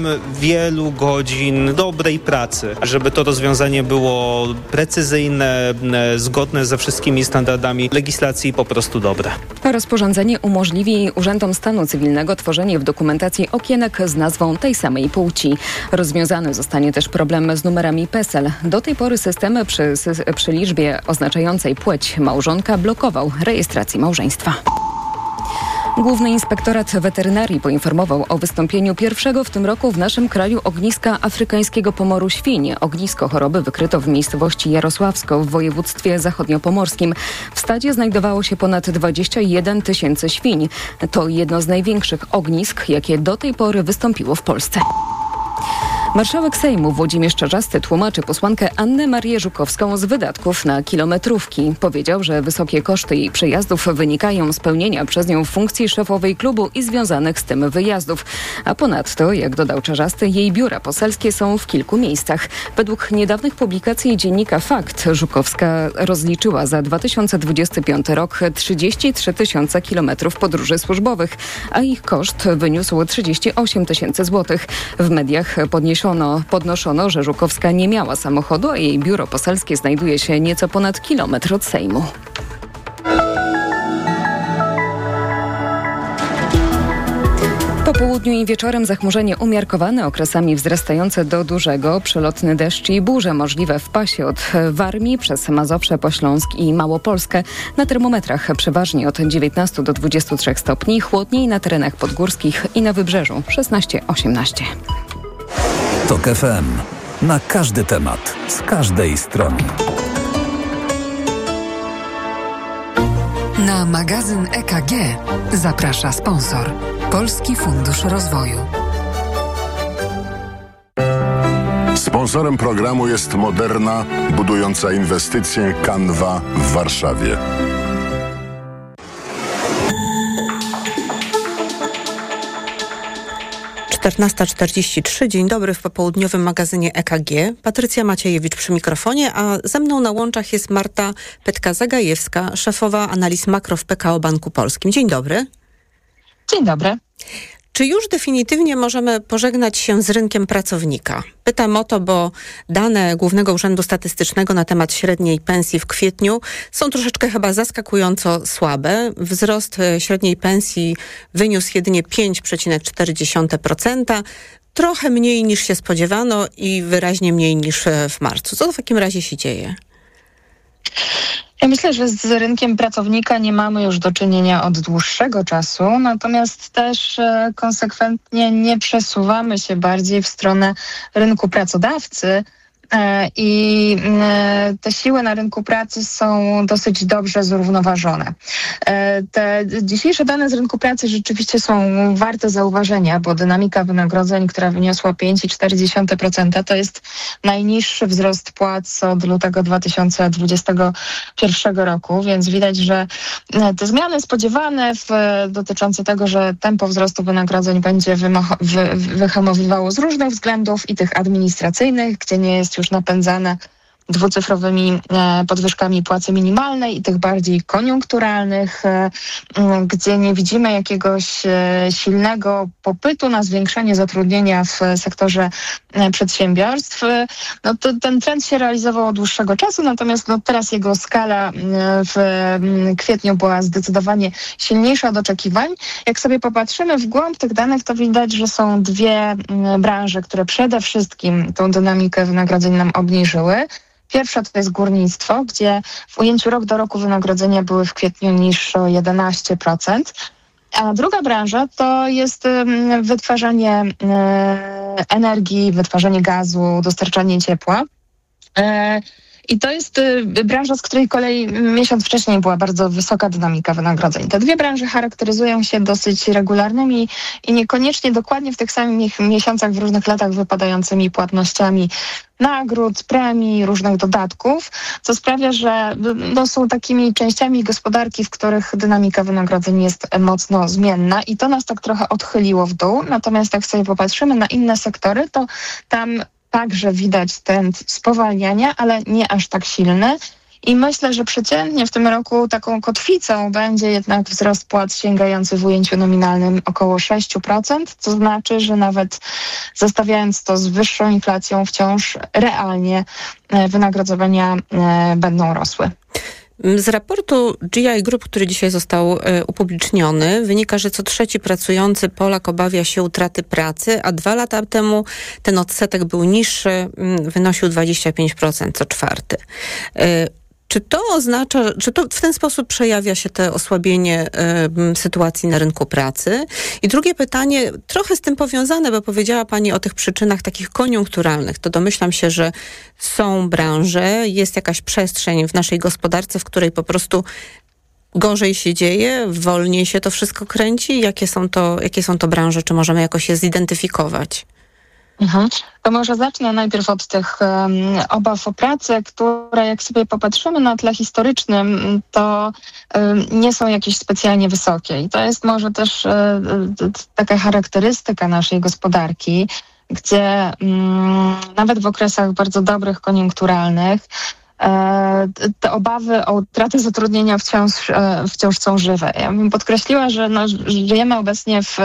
wielu godzin dobrej pracy, żeby to rozwiązanie było precyzyjne, zgodne ze wszystkimi standardami legislacji, po prostu dobre. Rozporządzenie umożliwi urzędom stanu cywilnego tworzenie w dokumentacji okienek z nazwą tej samej płci. Rozwiązany zostanie też problem z numerami PESEL. Do tej pory system przy, przy liczbie oznaczającej płeć małżonka blokował rejestrację małżeństwa. Główny Inspektorat Weterynarii poinformował o wystąpieniu pierwszego w tym roku w naszym kraju ogniska afrykańskiego pomoru świń. Ognisko choroby wykryto w miejscowości Jarosławsko w województwie zachodniopomorskim. W stadzie znajdowało się ponad dwadzieścia jeden tysięcy świń. To jedno z największych ognisk, jakie do tej pory wystąpiło w Polsce. Marszałek Sejmu Włodzimierz Czarzasty tłumaczy posłankę Annę Marię Żukowską z wydatków na kilometrówki. Powiedział, że wysokie koszty jej przejazdów wynikają z pełnienia przez nią funkcji szefowej klubu i związanych z tym wyjazdów. A ponadto, jak dodał Czarzasty, jej biura poselskie są w kilku miejscach. Według niedawnych publikacji dziennika Fakt Żukowska rozliczyła za dwa tysiące dwudziesty piąty rok trzydzieści trzy tysiące kilometrów podróży służbowych, a ich koszt wyniósł trzydzieści osiem tysięcy złotych. W mediach podniesiono Podnoszono, że Żukowska nie miała samochodu, a jej biuro poselskie znajduje się nieco ponad kilometr od Sejmu. Po południu i wieczorem zachmurzenie umiarkowane, okresami wzrastające do dużego, przelotny deszcz i burze możliwe w pasie od Warmii przez Mazowsze, po Śląsk i Małopolskę. Na termometrach przeważnie od dziewiętnastu do dwudziestu trzech stopni, chłodniej na terenach podgórskich i na wybrzeżu szesnaście osiemnaście. TOK F M. Na każdy temat, z każdej strony. Na magazyn E K G zaprasza sponsor. Polski Fundusz Rozwoju. Sponsorem programu jest Moderna, budująca inwestycje Canva w Warszawie. czternasta czterdzieści trzy. Dzień dobry w popołudniowym magazynie E K G. Patrycja Maciejewicz przy mikrofonie, a ze mną na łączach jest Marta Petka-Zagajewska, szefowa analiz makro w P K O Banku Polskim. Dzień dobry. Dzień dobry. Czy już definitywnie możemy pożegnać się z rynkiem pracownika? Pytam o to, bo dane Głównego Urzędu Statystycznego na temat średniej pensji w kwietniu są troszeczkę chyba zaskakująco słabe. Wzrost średniej pensji wyniósł jedynie pięć przecinek cztery procent, trochę mniej niż się spodziewano i wyraźnie mniej niż w marcu. Co w takim razie się dzieje? Ja myślę, że z rynkiem pracownika nie mamy już do czynienia od dłuższego czasu, natomiast też e, konsekwentnie nie przesuwamy się bardziej w stronę rynku pracodawcy e, i e, te siły na rynku pracy są dosyć dobrze zrównoważone. E, te dzisiejsze dane z rynku pracy rzeczywiście są warte zauważenia, bo dynamika wynagrodzeń, która wyniosła pięć przecinek cztery procent, to jest najniższy wzrost płac od lutego dwa tysiące dwudziestego pierwszego roku, więc widać, że te zmiany spodziewane w, dotyczące tego, że tempo wzrostu wynagrodzeń będzie wymocha- wy, wyhamowywało z różnych względów i tych administracyjnych, gdzie nie jest już napędzane dwucyfrowymi podwyżkami płacy minimalnej i tych bardziej koniunkturalnych, gdzie nie widzimy jakiegoś silnego popytu na zwiększenie zatrudnienia w sektorze przedsiębiorstw. No to ten trend się realizował od dłuższego czasu, natomiast no teraz jego skala w kwietniu była zdecydowanie silniejsza od oczekiwań. Jak sobie popatrzymy w głąb tych danych, to widać, że są dwie branże, które przede wszystkim tą dynamikę wynagrodzeń nam obniżyły. Pierwsza to jest górnictwo, gdzie w ujęciu rok do roku wynagrodzenia były w kwietniu niższe o jedenaście procent. A druga branża to jest wytwarzanie energii, wytwarzanie gazu, dostarczanie ciepła. I to jest branża, z której kolei miesiąc wcześniej była bardzo wysoka dynamika wynagrodzeń. Te dwie branże charakteryzują się dosyć regularnymi i niekoniecznie dokładnie w tych samych miesiącach w różnych latach wypadającymi płatnościami nagród, premii, różnych dodatków, co sprawia, że no, są takimi częściami gospodarki, w których dynamika wynagrodzeń jest mocno zmienna i to nas tak trochę odchyliło w dół. Natomiast jak sobie popatrzymy na inne sektory, to tam także widać trend spowalniania, ale nie aż tak silny. I myślę, że przeciętnie w tym roku taką kotwicą będzie jednak wzrost płac sięgający w ujęciu nominalnym około sześć procent, co znaczy, że nawet zestawiając to z wyższą inflacją wciąż realnie wynagrodzenia będą rosły. Z raportu G I Group, który dzisiaj został y, upubliczniony, wynika, że co trzeci pracujący Polak obawia się utraty pracy, a dwa lata temu ten odsetek był niższy, y, wynosił dwadzieścia pięć procent co czwarty. Y, Czy to oznacza, czy to w ten sposób przejawia się to osłabienie y, sytuacji na rynku pracy? I drugie pytanie, trochę z tym powiązane, bo powiedziała Pani o tych przyczynach takich koniunkturalnych. To domyślam się, że są branże, jest jakaś przestrzeń w naszej gospodarce, w której po prostu gorzej się dzieje, wolniej się to wszystko kręci. Jakie są to, jakie są to branże? Czy możemy jakoś je zidentyfikować? Mhm. To może zacznę najpierw od tych um, obaw o pracę, które jak sobie popatrzymy na tle historycznym, to um, nie są jakieś specjalnie wysokie. I to jest może też um, taka charakterystyka naszej gospodarki, gdzie um, nawet w okresach bardzo dobrych, koniunkturalnych, te obawy o utratę zatrudnienia wciąż, wciąż są żywe. Ja bym podkreśliła, że no, żyjemy obecnie w,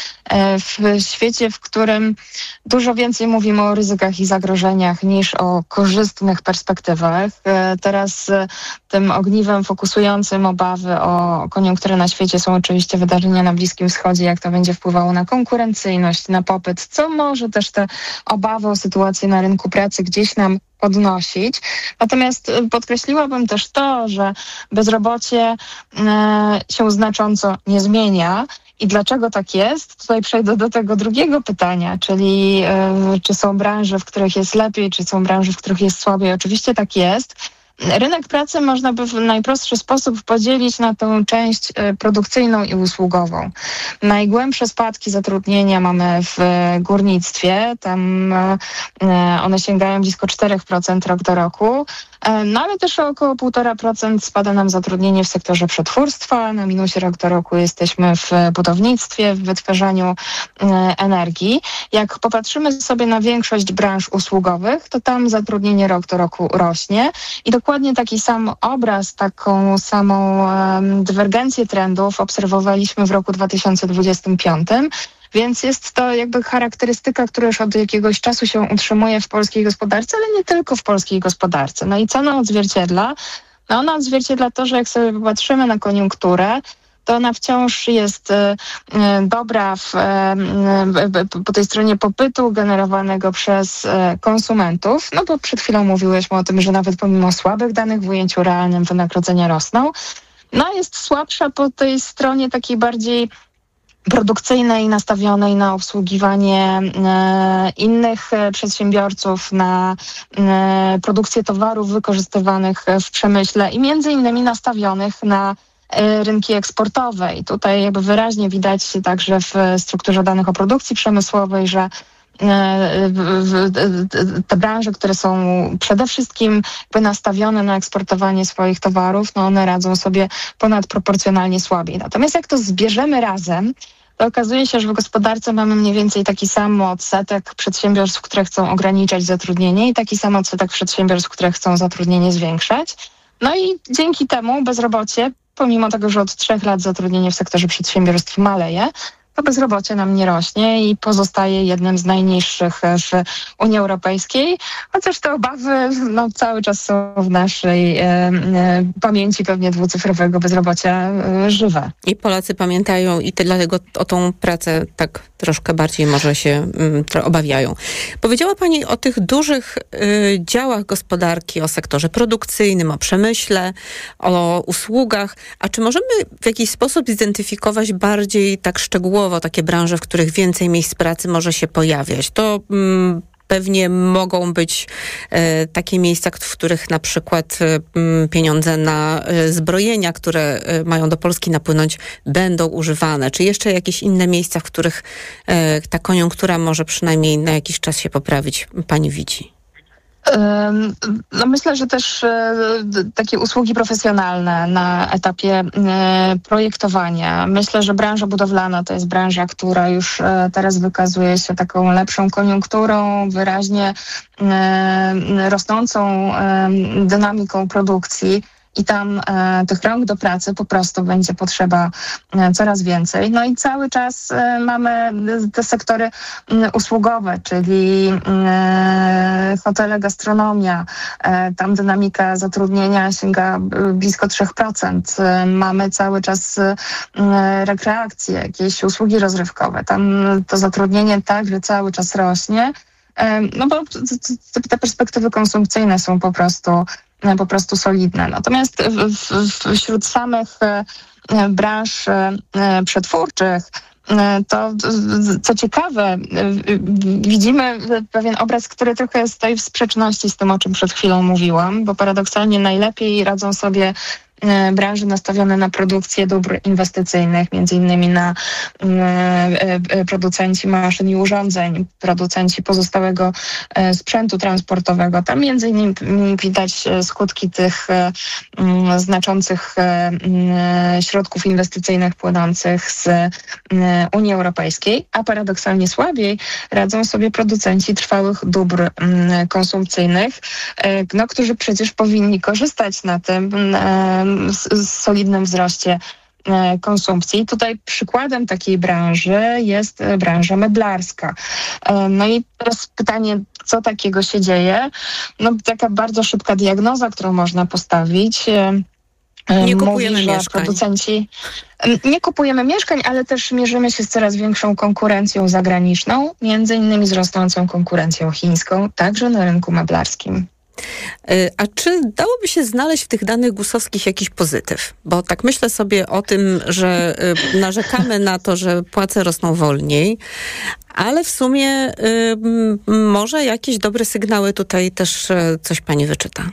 w świecie, w którym dużo więcej mówimy o ryzykach i zagrożeniach niż o korzystnych perspektywach. Teraz tym ogniwem fokusującym obawy o koniunkturę na świecie są oczywiście wydarzenia na Bliskim Wschodzie, jak to będzie wpływało na konkurencyjność, na popyt, co może też te obawy o sytuację na rynku pracy gdzieś nam podnosić. Natomiast podkreśliłabym też to, że bezrobocie e, się znacząco nie zmienia. I dlaczego tak jest? Tutaj przejdę do tego drugiego pytania, czyli e, czy są branże, w których jest lepiej, czy są branże, w których jest słabiej. Oczywiście tak jest. Rynek pracy można by w najprostszy sposób podzielić na tę część produkcyjną i usługową. Najgłębsze spadki zatrudnienia mamy w górnictwie, tam one sięgają blisko cztery procent rok do roku, no ale też o około półtora procent spada nam zatrudnienie w sektorze przetwórstwa, na minusie rok do roku jesteśmy w budownictwie, w wytwarzaniu energii. Jak popatrzymy sobie na większość branż usługowych, to tam zatrudnienie rok do roku rośnie i dokładnie taki sam obraz, taką samą um, dywergencję trendów obserwowaliśmy w roku dwa tysiące dwudziestym piątym. Więc jest to jakby charakterystyka, która już od jakiegoś czasu się utrzymuje w polskiej gospodarce, ale nie tylko w polskiej gospodarce. No i co ona odzwierciedla? No ona odzwierciedla to, że jak sobie popatrzymy na koniunkturę, to ona wciąż jest y, y, dobra w, y, po tej stronie popytu generowanego przez y, konsumentów, no bo przed chwilą mówiłyśmy o tym, że nawet pomimo słabych danych w ujęciu realnym wynagrodzenia rosną, no jest słabsza po tej stronie takiej bardziej produkcyjnej, nastawionej na obsługiwanie e, innych e, przedsiębiorców, na e, produkcję towarów wykorzystywanych w przemyśle i między innymi nastawionych na e, rynki eksportowe. I tutaj jakby wyraźnie widać także w strukturze danych o produkcji przemysłowej, że te branże, które są przede wszystkim jakby nastawione na eksportowanie swoich towarów, no one radzą sobie ponadproporcjonalnie słabiej. Natomiast jak to zbierzemy razem, to okazuje się, że w gospodarce mamy mniej więcej taki sam odsetek przedsiębiorstw, które chcą ograniczać zatrudnienie i taki sam odsetek przedsiębiorstw, które chcą zatrudnienie zwiększać. No i dzięki temu bezrobocie, pomimo tego, że od trzech lat zatrudnienie w sektorze przedsiębiorstw maleje, to bezrobocie nam nie rośnie i pozostaje jednym z najniższych w Unii Europejskiej, chociaż te obawy no, cały czas są w naszej e, e, pamięci pewnie dwucyfrowego bezrobocia e, żywe. I Polacy pamiętają i te, dlatego o tą pracę tak troszkę bardziej może się um, obawiają. Powiedziała Pani o tych dużych y, działach gospodarki, o sektorze produkcyjnym, o przemyśle, o usługach. A czy możemy w jakiś sposób zidentyfikować bardziej tak szczegółowo takie branże, w których więcej miejsc pracy może się pojawiać? To mm, pewnie mogą być e, takie miejsca, w których na przykład e, pieniądze na e, zbrojenia, które e, mają do Polski napłynąć, będą używane. Czy jeszcze jakieś inne miejsca, w których e, ta koniunktura może przynajmniej na jakiś czas się poprawić, Pani widzi? No myślę, że też takie usługi profesjonalne na etapie projektowania. Myślę, że branża budowlana to jest branża, która już teraz wykazuje się taką lepszą koniunkturą, wyraźnie rosnącą dynamiką produkcji. I tam e, tych rąk do pracy po prostu będzie potrzeba e, coraz więcej. No i cały czas e, mamy te sektory m, usługowe, czyli e, hotele, gastronomia. E, tam dynamika zatrudnienia sięga blisko trzy procent. E, mamy cały czas e, rekreacje, jakieś usługi rozrywkowe. Tam to zatrudnienie także cały czas rośnie. E, no bo te, te perspektywy konsumpcyjne są po prostu po prostu solidne. Natomiast w, w, wśród samych branż przetwórczych to, co ciekawe, widzimy pewien obraz, który trochę stoi w sprzeczności z tym, o czym przed chwilą mówiłam, bo paradoksalnie najlepiej radzą sobie branże nastawione na produkcję dóbr inwestycyjnych, między innymi na producenci maszyn i urządzeń, producenci pozostałego sprzętu transportowego. Tam między innymi widać skutki tych znaczących środków inwestycyjnych płynących z Unii Europejskiej, a paradoksalnie słabiej radzą sobie producenci trwałych dóbr konsumpcyjnych, no, którzy przecież powinni korzystać na tym solidnym wzroście konsumpcji. Tutaj przykładem takiej branży jest branża meblarska. No i teraz pytanie, co takiego się dzieje? No taka bardzo szybka diagnoza, którą można postawić. Nie kupujemy Mówi, że mieszkań. Producenci nie kupujemy mieszkań, ale też mierzymy się z coraz większą konkurencją zagraniczną, między innymi z rosnącą konkurencją chińską, także na rynku meblarskim. A czy dałoby się znaleźć w tych danych gusowskich jakiś pozytyw? Bo tak myślę sobie o tym, że narzekamy na to, że płace rosną wolniej, ale w sumie y, może jakieś dobre sygnały tutaj też coś pani wyczyta.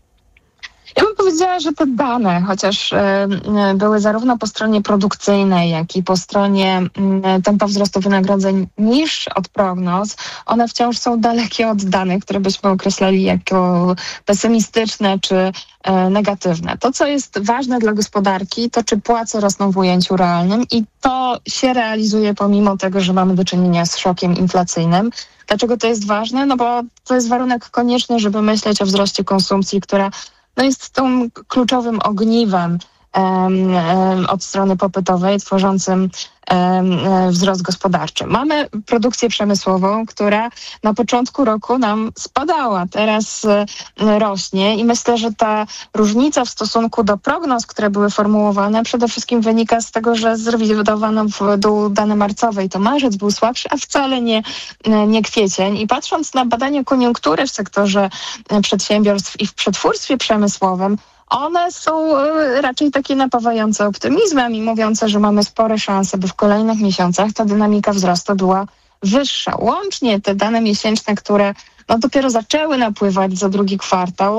Ja bym powiedziała, że te dane, chociaż e, były zarówno po stronie produkcyjnej, jak i po stronie e, tempa wzrostu wynagrodzeń niższe od prognoz, one wciąż są dalekie od danych, które byśmy określali jako pesymistyczne czy e, negatywne. To, co jest ważne dla gospodarki, to czy płace rosną w ujęciu realnym i to się realizuje pomimo tego, że mamy do czynienia z szokiem inflacyjnym. Dlaczego to jest ważne? No bo to jest warunek konieczny, żeby myśleć o wzroście konsumpcji, która no jest tą kluczowym ogniwem um, um, od strony popytowej, tworzącym um, wzrost gospodarczy. Mamy produkcję przemysłową, która na początku roku nam spadała, teraz um, rośnie i myślę, że ta różnica w stosunku do prognoz, które były formułowane, przede wszystkim wynika z tego, że zrewidowano w dół dane marcowe i to marzec był słabszy, a wcale nie, nie kwiecień. I patrząc na badania koniunktury w sektorze przedsiębiorstw i w przetwórstwie przemysłowym, one są raczej takie napawające optymizmem i mówiące, że mamy spore szanse, by w kolejnych miesiącach ta dynamika wzrostu była wyższa. Łącznie te dane miesięczne, które no, dopiero zaczęły napływać za drugi kwartał,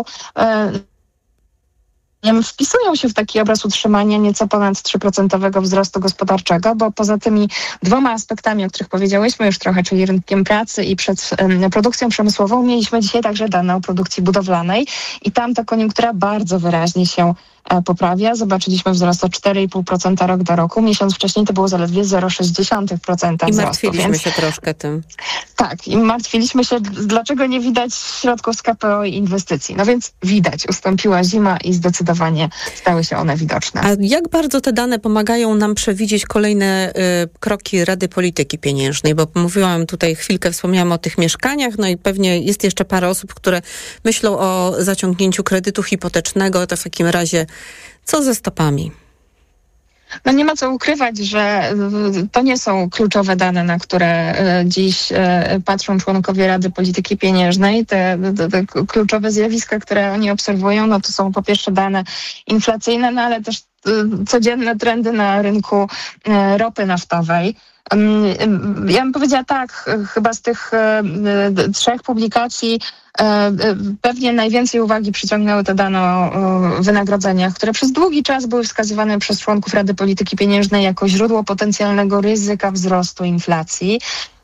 wpisują się w taki obraz utrzymania nieco ponad trzy procent wzrostu gospodarczego, bo poza tymi dwoma aspektami, o których powiedziałyśmy już trochę, czyli rynkiem pracy i przed um, produkcją przemysłową, mieliśmy dzisiaj także dane o produkcji budowlanej i tam ta koniunktura bardzo wyraźnie się e, poprawia. Zobaczyliśmy wzrost o cztery i pół procent rok do roku. Miesiąc wcześniej to było zaledwie zero przecinek sześć procent I wzrostu. martwiliśmy więc... się troszkę tym. Tak, i martwiliśmy się, dlaczego nie widać środków z K P O i inwestycji. No więc widać, ustąpiła zima i zdecydowanie stały się one widoczne. A jak bardzo te dane pomagają nam przewidzieć kolejne y, kroki Rady Polityki Pieniężnej? Bo mówiłam tutaj chwilkę, wspomniałam o tych mieszkaniach, no i pewnie jest jeszcze parę osób, które myślą o zaciągnięciu kredytu hipotecznego. To w takim razie co ze stopami? No nie ma co ukrywać, że to nie są kluczowe dane, na które dziś patrzą członkowie Rady Polityki Pieniężnej. Te, te, te kluczowe zjawiska, które oni obserwują, no to są po pierwsze dane inflacyjne, no ale też codzienne trendy na rynku ropy naftowej. Ja bym powiedziała tak, chyba z tych trzech publikacji pewnie najwięcej uwagi przyciągnęły te dane o wynagrodzeniach, które przez długi czas były wskazywane przez członków Rady Polityki Pieniężnej jako źródło potencjalnego ryzyka wzrostu inflacji.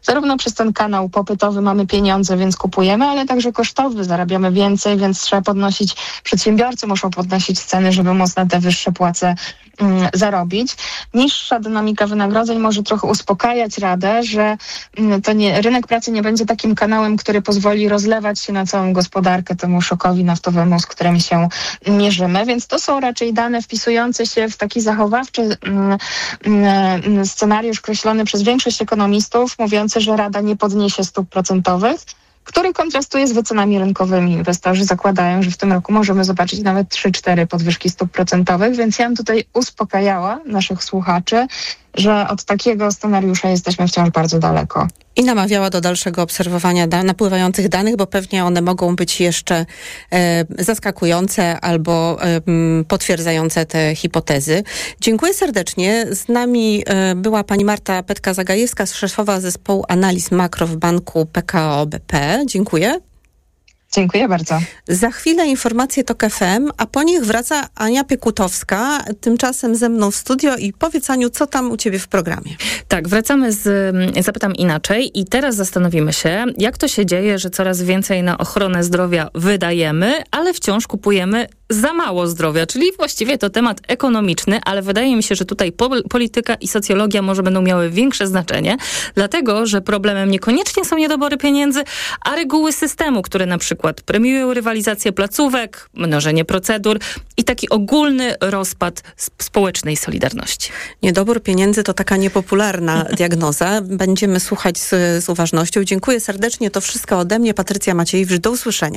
zarówno przez ten kanał popytowy mamy pieniądze, więc kupujemy, ale także kosztowy, zarabiamy więcej, więc trzeba podnosić, przedsiębiorcy muszą podnosić ceny, żeby móc na te wyższe płace mm, zarobić. Niższa dynamika wynagrodzeń może trochę uspokajać Radę, że mm, to nie, rynek pracy nie będzie takim kanałem, który pozwoli rozlewać się na całą gospodarkę temu szokowi naftowemu, z którym się mierzymy, więc to są raczej dane wpisujące się w taki zachowawczy mm, mm, scenariusz kreślony przez większość ekonomistów, mówiący, że Rada nie podniesie stóp procentowych, który kontrastuje z wycenami rynkowymi. Inwestorzy zakładają, że w tym roku możemy zobaczyć nawet trzy cztery podwyżki stóp procentowych, więc ja bym tutaj uspokajała naszych słuchaczy, że od takiego scenariusza jesteśmy wciąż bardzo daleko. I namawiała do dalszego obserwowania da- napływających danych, bo pewnie one mogą być jeszcze e, zaskakujące albo e, m, potwierdzające te hipotezy. Dziękuję serdecznie. Z nami e, była pani Marta Petka-Zagajewska, szefowa zespołu analiz makro w banku P K O B P. Dziękuję. Dziękuję bardzo. Za chwilę informacje TOK F M, a po nich wraca Ania Piekutowska, tymczasem ze mną w studio i powiedz, Aniu, co tam u ciebie w programie? Tak, wracamy z Zapytam Inaczej i teraz zastanowimy się, jak to się dzieje, że coraz więcej na ochronę zdrowia wydajemy, ale wciąż kupujemy za mało zdrowia, czyli właściwie to temat ekonomiczny, ale wydaje mi się, że tutaj po- polityka i socjologia może będą miały większe znaczenie, dlatego, że problemem niekoniecznie są niedobory pieniędzy, a reguły systemu, które na przykład premiują rywalizację placówek, mnożenie procedur i taki ogólny rozpad społecznej solidarności. Niedobór pieniędzy to taka niepopularna diagnoza. Będziemy słuchać z, z uważnością. Dziękuję serdecznie. To wszystko ode mnie. Patrycja Maciejewicz. Do usłyszenia.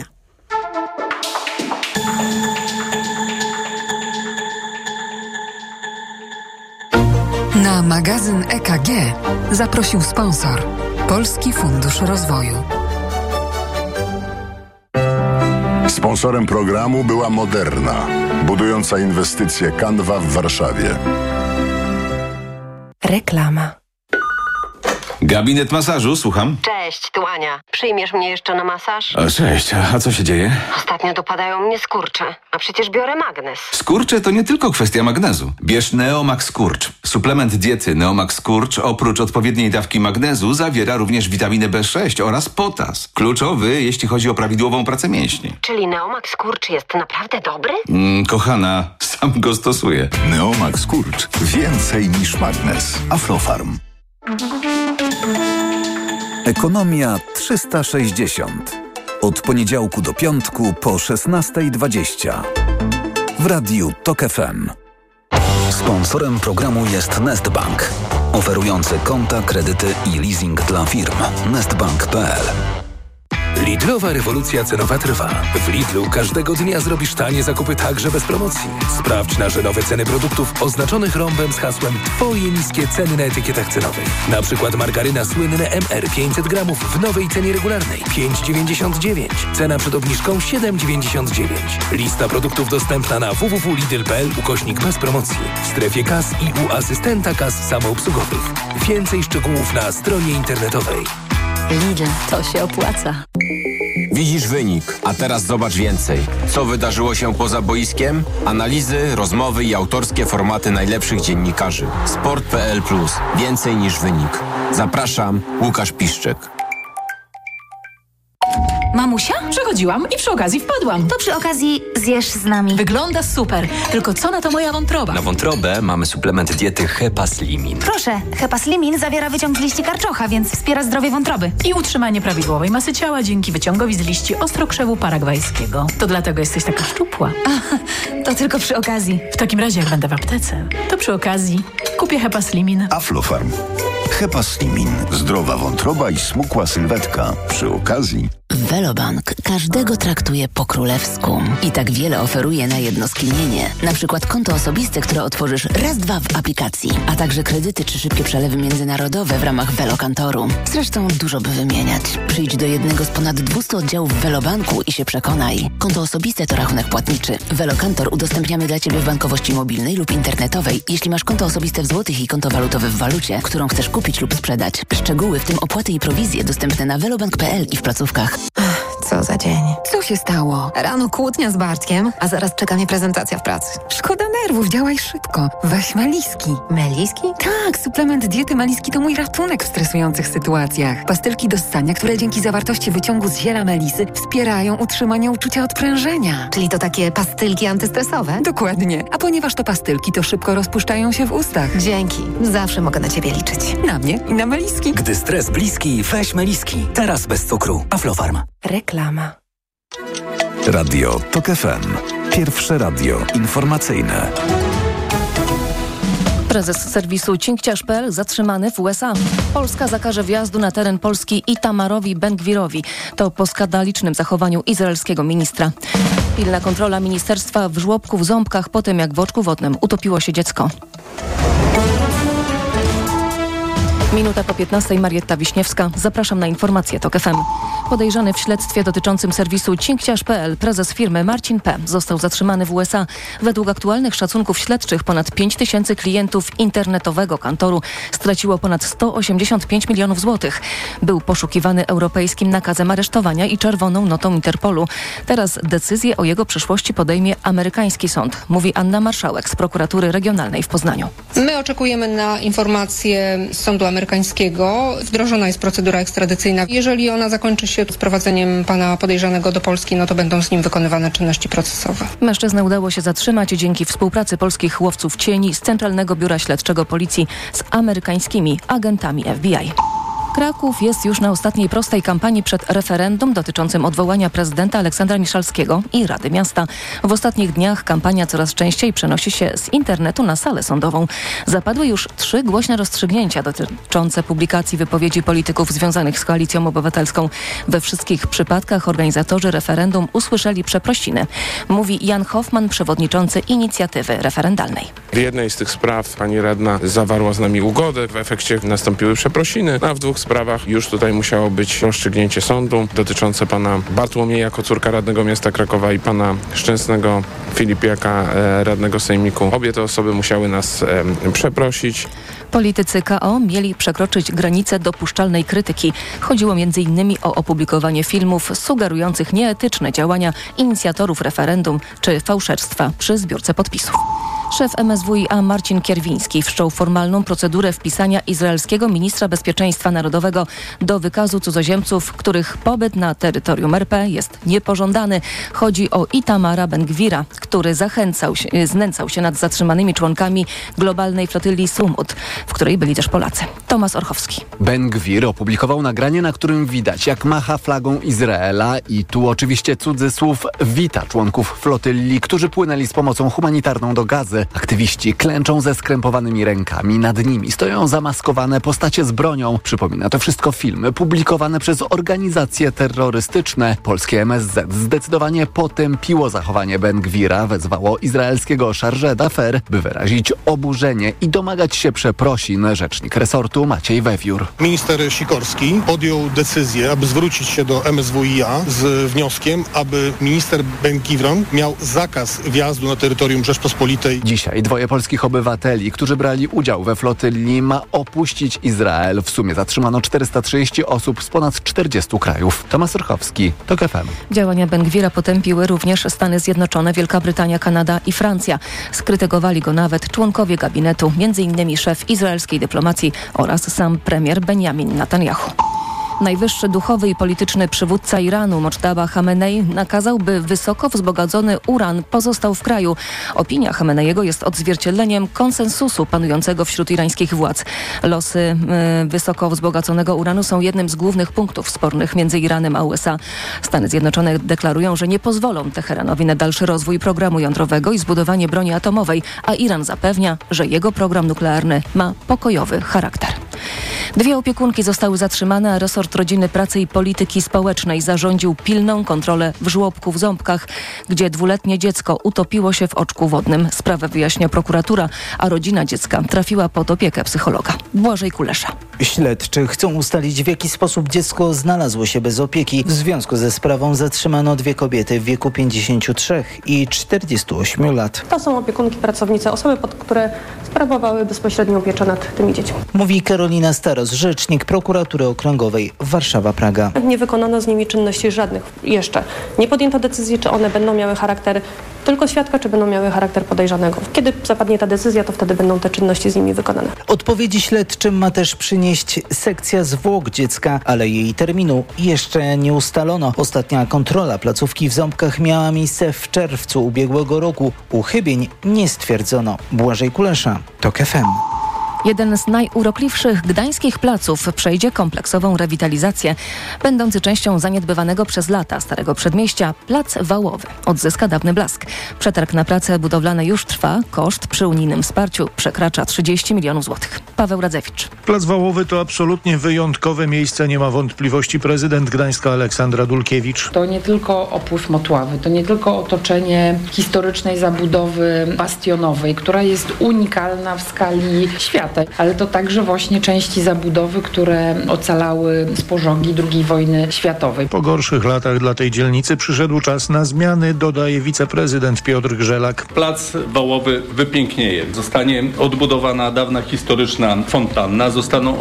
Na magazyn E K G zaprosił sponsor Polski Fundusz Rozwoju. Sponsorem programu była Moderna, budująca inwestycje Canva w Warszawie. Reklama. Gabinet masażu, słucham. Cześć, tu Ania. Przyjmiesz mnie jeszcze na masaż? O, cześć, a co się dzieje? Ostatnio dopadają mnie skurcze, a przecież biorę magnes. Skurcze to nie tylko kwestia magnezu. Bierz Neomax Skurcz. Suplement diety Neomax Skurcz oprócz odpowiedniej dawki magnezu zawiera również witaminę B sześć oraz potas. Kluczowy, jeśli chodzi o prawidłową pracę mięśni. Czyli Neomax Skurcz jest naprawdę dobry? Mm, kochana, sam go stosuję. Neomax Skurcz. Więcej niż magnes. Aflofarm. Ekonomia trzysta sześćdziesiąt. Od poniedziałku do piątku po szesnasta dwadzieścia. W radiu TOK F M. Sponsorem programu jest Nestbank, oferujący konta, kredyty i leasing dla firm. nestbank kropka p l. Lidlowa rewolucja cenowa trwa. W Lidlu każdego dnia zrobisz tanie zakupy także bez promocji. Sprawdź nasze nowe ceny produktów oznaczonych rąbem z hasłem Twoje niskie ceny na etykietach cenowych. Na przykład margaryna słynne M R pięćset gramów w nowej cenie regularnej pięć dziewięćdziesiąt dziewięć. Cena przed obniżką siedem dziewięćdziesiąt dziewięć. Lista produktów dostępna na w w w kropka lidl kropka p l ukośnik bez promocji. W strefie kas i u asystenta kas samoobsługowych. Więcej szczegółów na stronie internetowej. Lidl, to się opłaca. Widzisz wynik, a teraz zobacz więcej. Co wydarzyło się poza boiskiem? Analizy, rozmowy i autorskie formaty najlepszych dziennikarzy. sport kropka p l plus. Więcej niż wynik. Zapraszam, Łukasz Piszczek. Mamusia? Przechodziłam i przy okazji wpadłam. To przy okazji zjesz z nami. Wygląda super, tylko co na to moja wątroba? Na wątrobę mamy suplement diety Hepaslimin. Proszę, Hepaslimin zawiera wyciąg z liści karczocha, więc wspiera zdrowie wątroby. I utrzymanie prawidłowej masy ciała dzięki wyciągowi z liści ostrokrzewu paragwajskiego. To dlatego jesteś taka szczupła. A, to tylko przy okazji. W takim razie, jak będę w aptece, to przy okazji kupię Hepaslimin. Aflofarm. Hepaslimin. Zdrowa wątroba i smukła sylwetka. Przy okazji. Velobank każdego traktuje po królewsku i tak wiele oferuje na jedno skinienie. Na przykład konto osobiste, które otworzysz raz, dwa w aplikacji, a także kredyty czy szybkie przelewy międzynarodowe w ramach Velokantoru. Zresztą dużo by wymieniać. Przyjdź do jednego z ponad dwustu oddziałów Velobanku i się przekonaj. Konto osobiste to rachunek płatniczy. Velokantor udostępniamy dla Ciebie w bankowości mobilnej lub internetowej, jeśli masz konto osobiste w złotych i konto walutowe w walucie, którą chcesz kupić lub sprzedać. Szczegóły, w tym opłaty i prowizje, dostępne na velobank kropka p l i w placówkach. co za dzień. Co się stało? Rano kłótnia z Bartkiem, a zaraz czeka mnie prezentacja w pracy. Szkoda nerwów, działaj szybko. Weź Meliski. Meliski? Tak, suplement diety Meliski to mój ratunek w stresujących sytuacjach. Pastylki do ssania, które dzięki zawartości wyciągu z ziela melisy wspierają utrzymanie uczucia odprężenia. Czyli to takie pastylki antystresowe? Dokładnie. A ponieważ to pastylki, to szybko rozpuszczają się w ustach. Dzięki. Zawsze mogę na ciebie liczyć. Na mnie i na Meliski. Gdy stres bliski, weź Meliski. Teraz bez cukru. Aflofarm. Reklama. Radio TOK F M. Pierwsze radio informacyjne. Prezes serwisu cinkciarz kropka pe el zatrzymany w U S A. Polska zakaże wjazdu na teren Polski Itamarowi Ben-Gvirowi. To po skandalicznym zachowaniu izraelskiego ministra. Pilna kontrola ministerstwa w żłobku w Ząbkach po tym, jak w oczku wodnym utopiło się dziecko. Minuta po piętnastej, Marietta Wiśniewska. Zapraszam na informacje TOK F M. Podejrzany w śledztwie dotyczącym serwisu cinkciarz kropka pe el prezes firmy Marcin P. został zatrzymany w U S A. Według aktualnych szacunków śledczych ponad pięć tysięcy klientów internetowego kantoru straciło ponad sto osiemdziesiąt pięć milionów złotych. Był poszukiwany europejskim nakazem aresztowania i czerwoną notą Interpolu. Teraz decyzję o jego przyszłości podejmie amerykański sąd, mówi Anna Marszałek z prokuratury regionalnej w Poznaniu. My oczekujemy na informacje z sądu amerykańskiego. Wdrożona jest procedura ekstradycyjna. Jeżeli ona zakończy się sprowadzeniem pana podejrzanego do Polski, no to będą z nim wykonywane czynności procesowe. Mężczyznę udało się zatrzymać dzięki współpracy polskich łowców cieni z Centralnego Biura Śledczego Policji z amerykańskimi agentami F B I. Kraków jest już na ostatniej prostej kampanii przed referendum dotyczącym odwołania prezydenta Aleksandra Miszalskiego i Rady Miasta. W ostatnich dniach kampania coraz częściej przenosi się z internetu na salę sądową. Zapadły już trzy głośne rozstrzygnięcia dotyczące publikacji wypowiedzi polityków związanych z Koalicją Obywatelską. We wszystkich przypadkach organizatorzy referendum usłyszeli przeprosiny, mówi Jan Hoffman, przewodniczący inicjatywy referendalnej. W jednej z tych spraw pani radna zawarła z nami ugodę, w efekcie nastąpiły przeprosiny, a w dwóch sprawach już tutaj musiało być rozstrzygnięcie sądu dotyczące pana Bartłomieja Kocurka, radnego miasta Krakowa, i pana Szczęsnego Filipiaka, radnego sejmiku. Obie te osoby musiały nas e, przeprosić. Politycy K O mieli przekroczyć granicę dopuszczalnej krytyki. Chodziło między innymi o opublikowanie filmów sugerujących nieetyczne działania inicjatorów referendum czy fałszerstwa przy zbiórce podpisów. Szef M S W i A Marcin Kierwiński wszczął formalną procedurę wpisania izraelskiego ministra bezpieczeństwa narodowego do wykazu cudzoziemców, których pobyt na terytorium R P jest niepożądany. Chodzi o Itamara Ben-Gvira, który zachęcał się, znęcał się nad zatrzymanymi członkami globalnej flotyli Sumut, w której byli też Polacy. Tomasz Orchowski. Ben-Gvir opublikował nagranie, na którym widać, jak macha flagą Izraela i tu oczywiście cudzysłów wita członków flotyli, którzy płynęli z pomocą humanitarną do Gazy. Aktywiści klęczą ze skrępowanymi rękami. Nad nimi stoją zamaskowane postacie z bronią. Przypomina to wszystko filmy publikowane przez organizacje terrorystyczne. Polskie M S Z zdecydowanie potępiło zachowanie Ben-Gvira, wezwało izraelskiego chargé d'affaires, by wyrazić oburzenie i domagać się przeprosin. Rzecznik resortu Maciej Wewiór. Minister Sikorski podjął decyzję, aby zwrócić się do M S W i A z wnioskiem, aby minister Ben-Gvir miał zakaz wjazdu na terytorium Rzeczpospolitej. Dzisiaj dwoje polskich obywateli, którzy brali udział we flotyli, ma opuścić Izrael. W sumie zatrzymano czterysta trzydzieści osób z ponad czterdziestu krajów. Tomasz Orchowski, TOK F M. Działania Ben-Gvira potępiły również Stany Zjednoczone, Wielka Brytania, Kanada i Francja. Skrytykowali go nawet członkowie gabinetu, między innymi szef izraelskiej dyplomacji oraz sam premier Benjamin Netanyahu. Najwyższy duchowy i polityczny przywódca Iranu, Mochdaba Chamenei, nakazał, by wysoko wzbogacony uran pozostał w kraju. Opinia Chameneiego jest odzwierciedleniem konsensusu panującego wśród irańskich władz. Losy y, wysoko wzbogaconego uranu są jednym z głównych punktów spornych między Iranem a U S A. Stany Zjednoczone deklarują, że nie pozwolą Teheranowi na dalszy rozwój programu jądrowego i zbudowanie broni atomowej, a Iran zapewnia, że jego program nuklearny ma pokojowy charakter. Dwie opiekunki zostały zatrzymane, a resort Rodziny, Pracy i Polityki Społecznej zarządził pilną kontrolę w żłobku w Ząbkach, gdzie dwuletnie dziecko utopiło się w oczku wodnym. Sprawę wyjaśnia prokuratura, a rodzina dziecka trafiła pod opiekę psychologa. Błażej Kulesza. Śledczy chcą ustalić, w jaki sposób dziecko znalazło się bez opieki. W związku ze sprawą zatrzymano dwie kobiety w wieku pięćdziesięciu trzech i czterdziestu ośmiu lat. To są opiekunki, pracownice, osoby, pod które sprawowały bezpośrednią pieczę nad tymi dziećmi. Mówi Karolina Staros oraz rzecznik prokuratury okręgowej Warszawa-Praga. Nie wykonano z nimi czynności żadnych jeszcze. Nie podjęto decyzji, czy one będą miały charakter tylko świadka, czy będą miały charakter podejrzanego. Kiedy zapadnie ta decyzja, to wtedy będą te czynności z nimi wykonane. Odpowiedzi śledczym ma też przynieść sekcja zwłok dziecka, ale jej terminu jeszcze nie ustalono. Ostatnia kontrola placówki w Ząbkach miała miejsce w czerwcu ubiegłego roku. Uchybień nie stwierdzono. Błażej Kulesza, TOK F M. Jeden z najurokliwszych gdańskich placów przejdzie kompleksową rewitalizację. Będący częścią zaniedbywanego przez lata Starego Przedmieścia, Plac Wałowy odzyska dawny blask. Przetarg na prace budowlane już trwa. Koszt przy unijnym wsparciu przekracza trzydzieści milionów złotych. Paweł Radzewicz. Plac Wałowy to absolutnie wyjątkowe miejsce, nie ma wątpliwości prezydent Gdańska Aleksandra Dulkiewicz. To nie tylko opływ Motławy, to nie tylko otoczenie historycznej zabudowy bastionowej, która jest unikalna w skali świata, ale to także właśnie części zabudowy, które ocalały z pożogi drugiej wojny światowej. Po gorszych latach dla tej dzielnicy przyszedł czas na zmiany, dodaje wiceprezydent Piotr Grzelak. Plac Wałowy wypięknieje. Zostanie odbudowana dawna historyczna fontanna, zostaną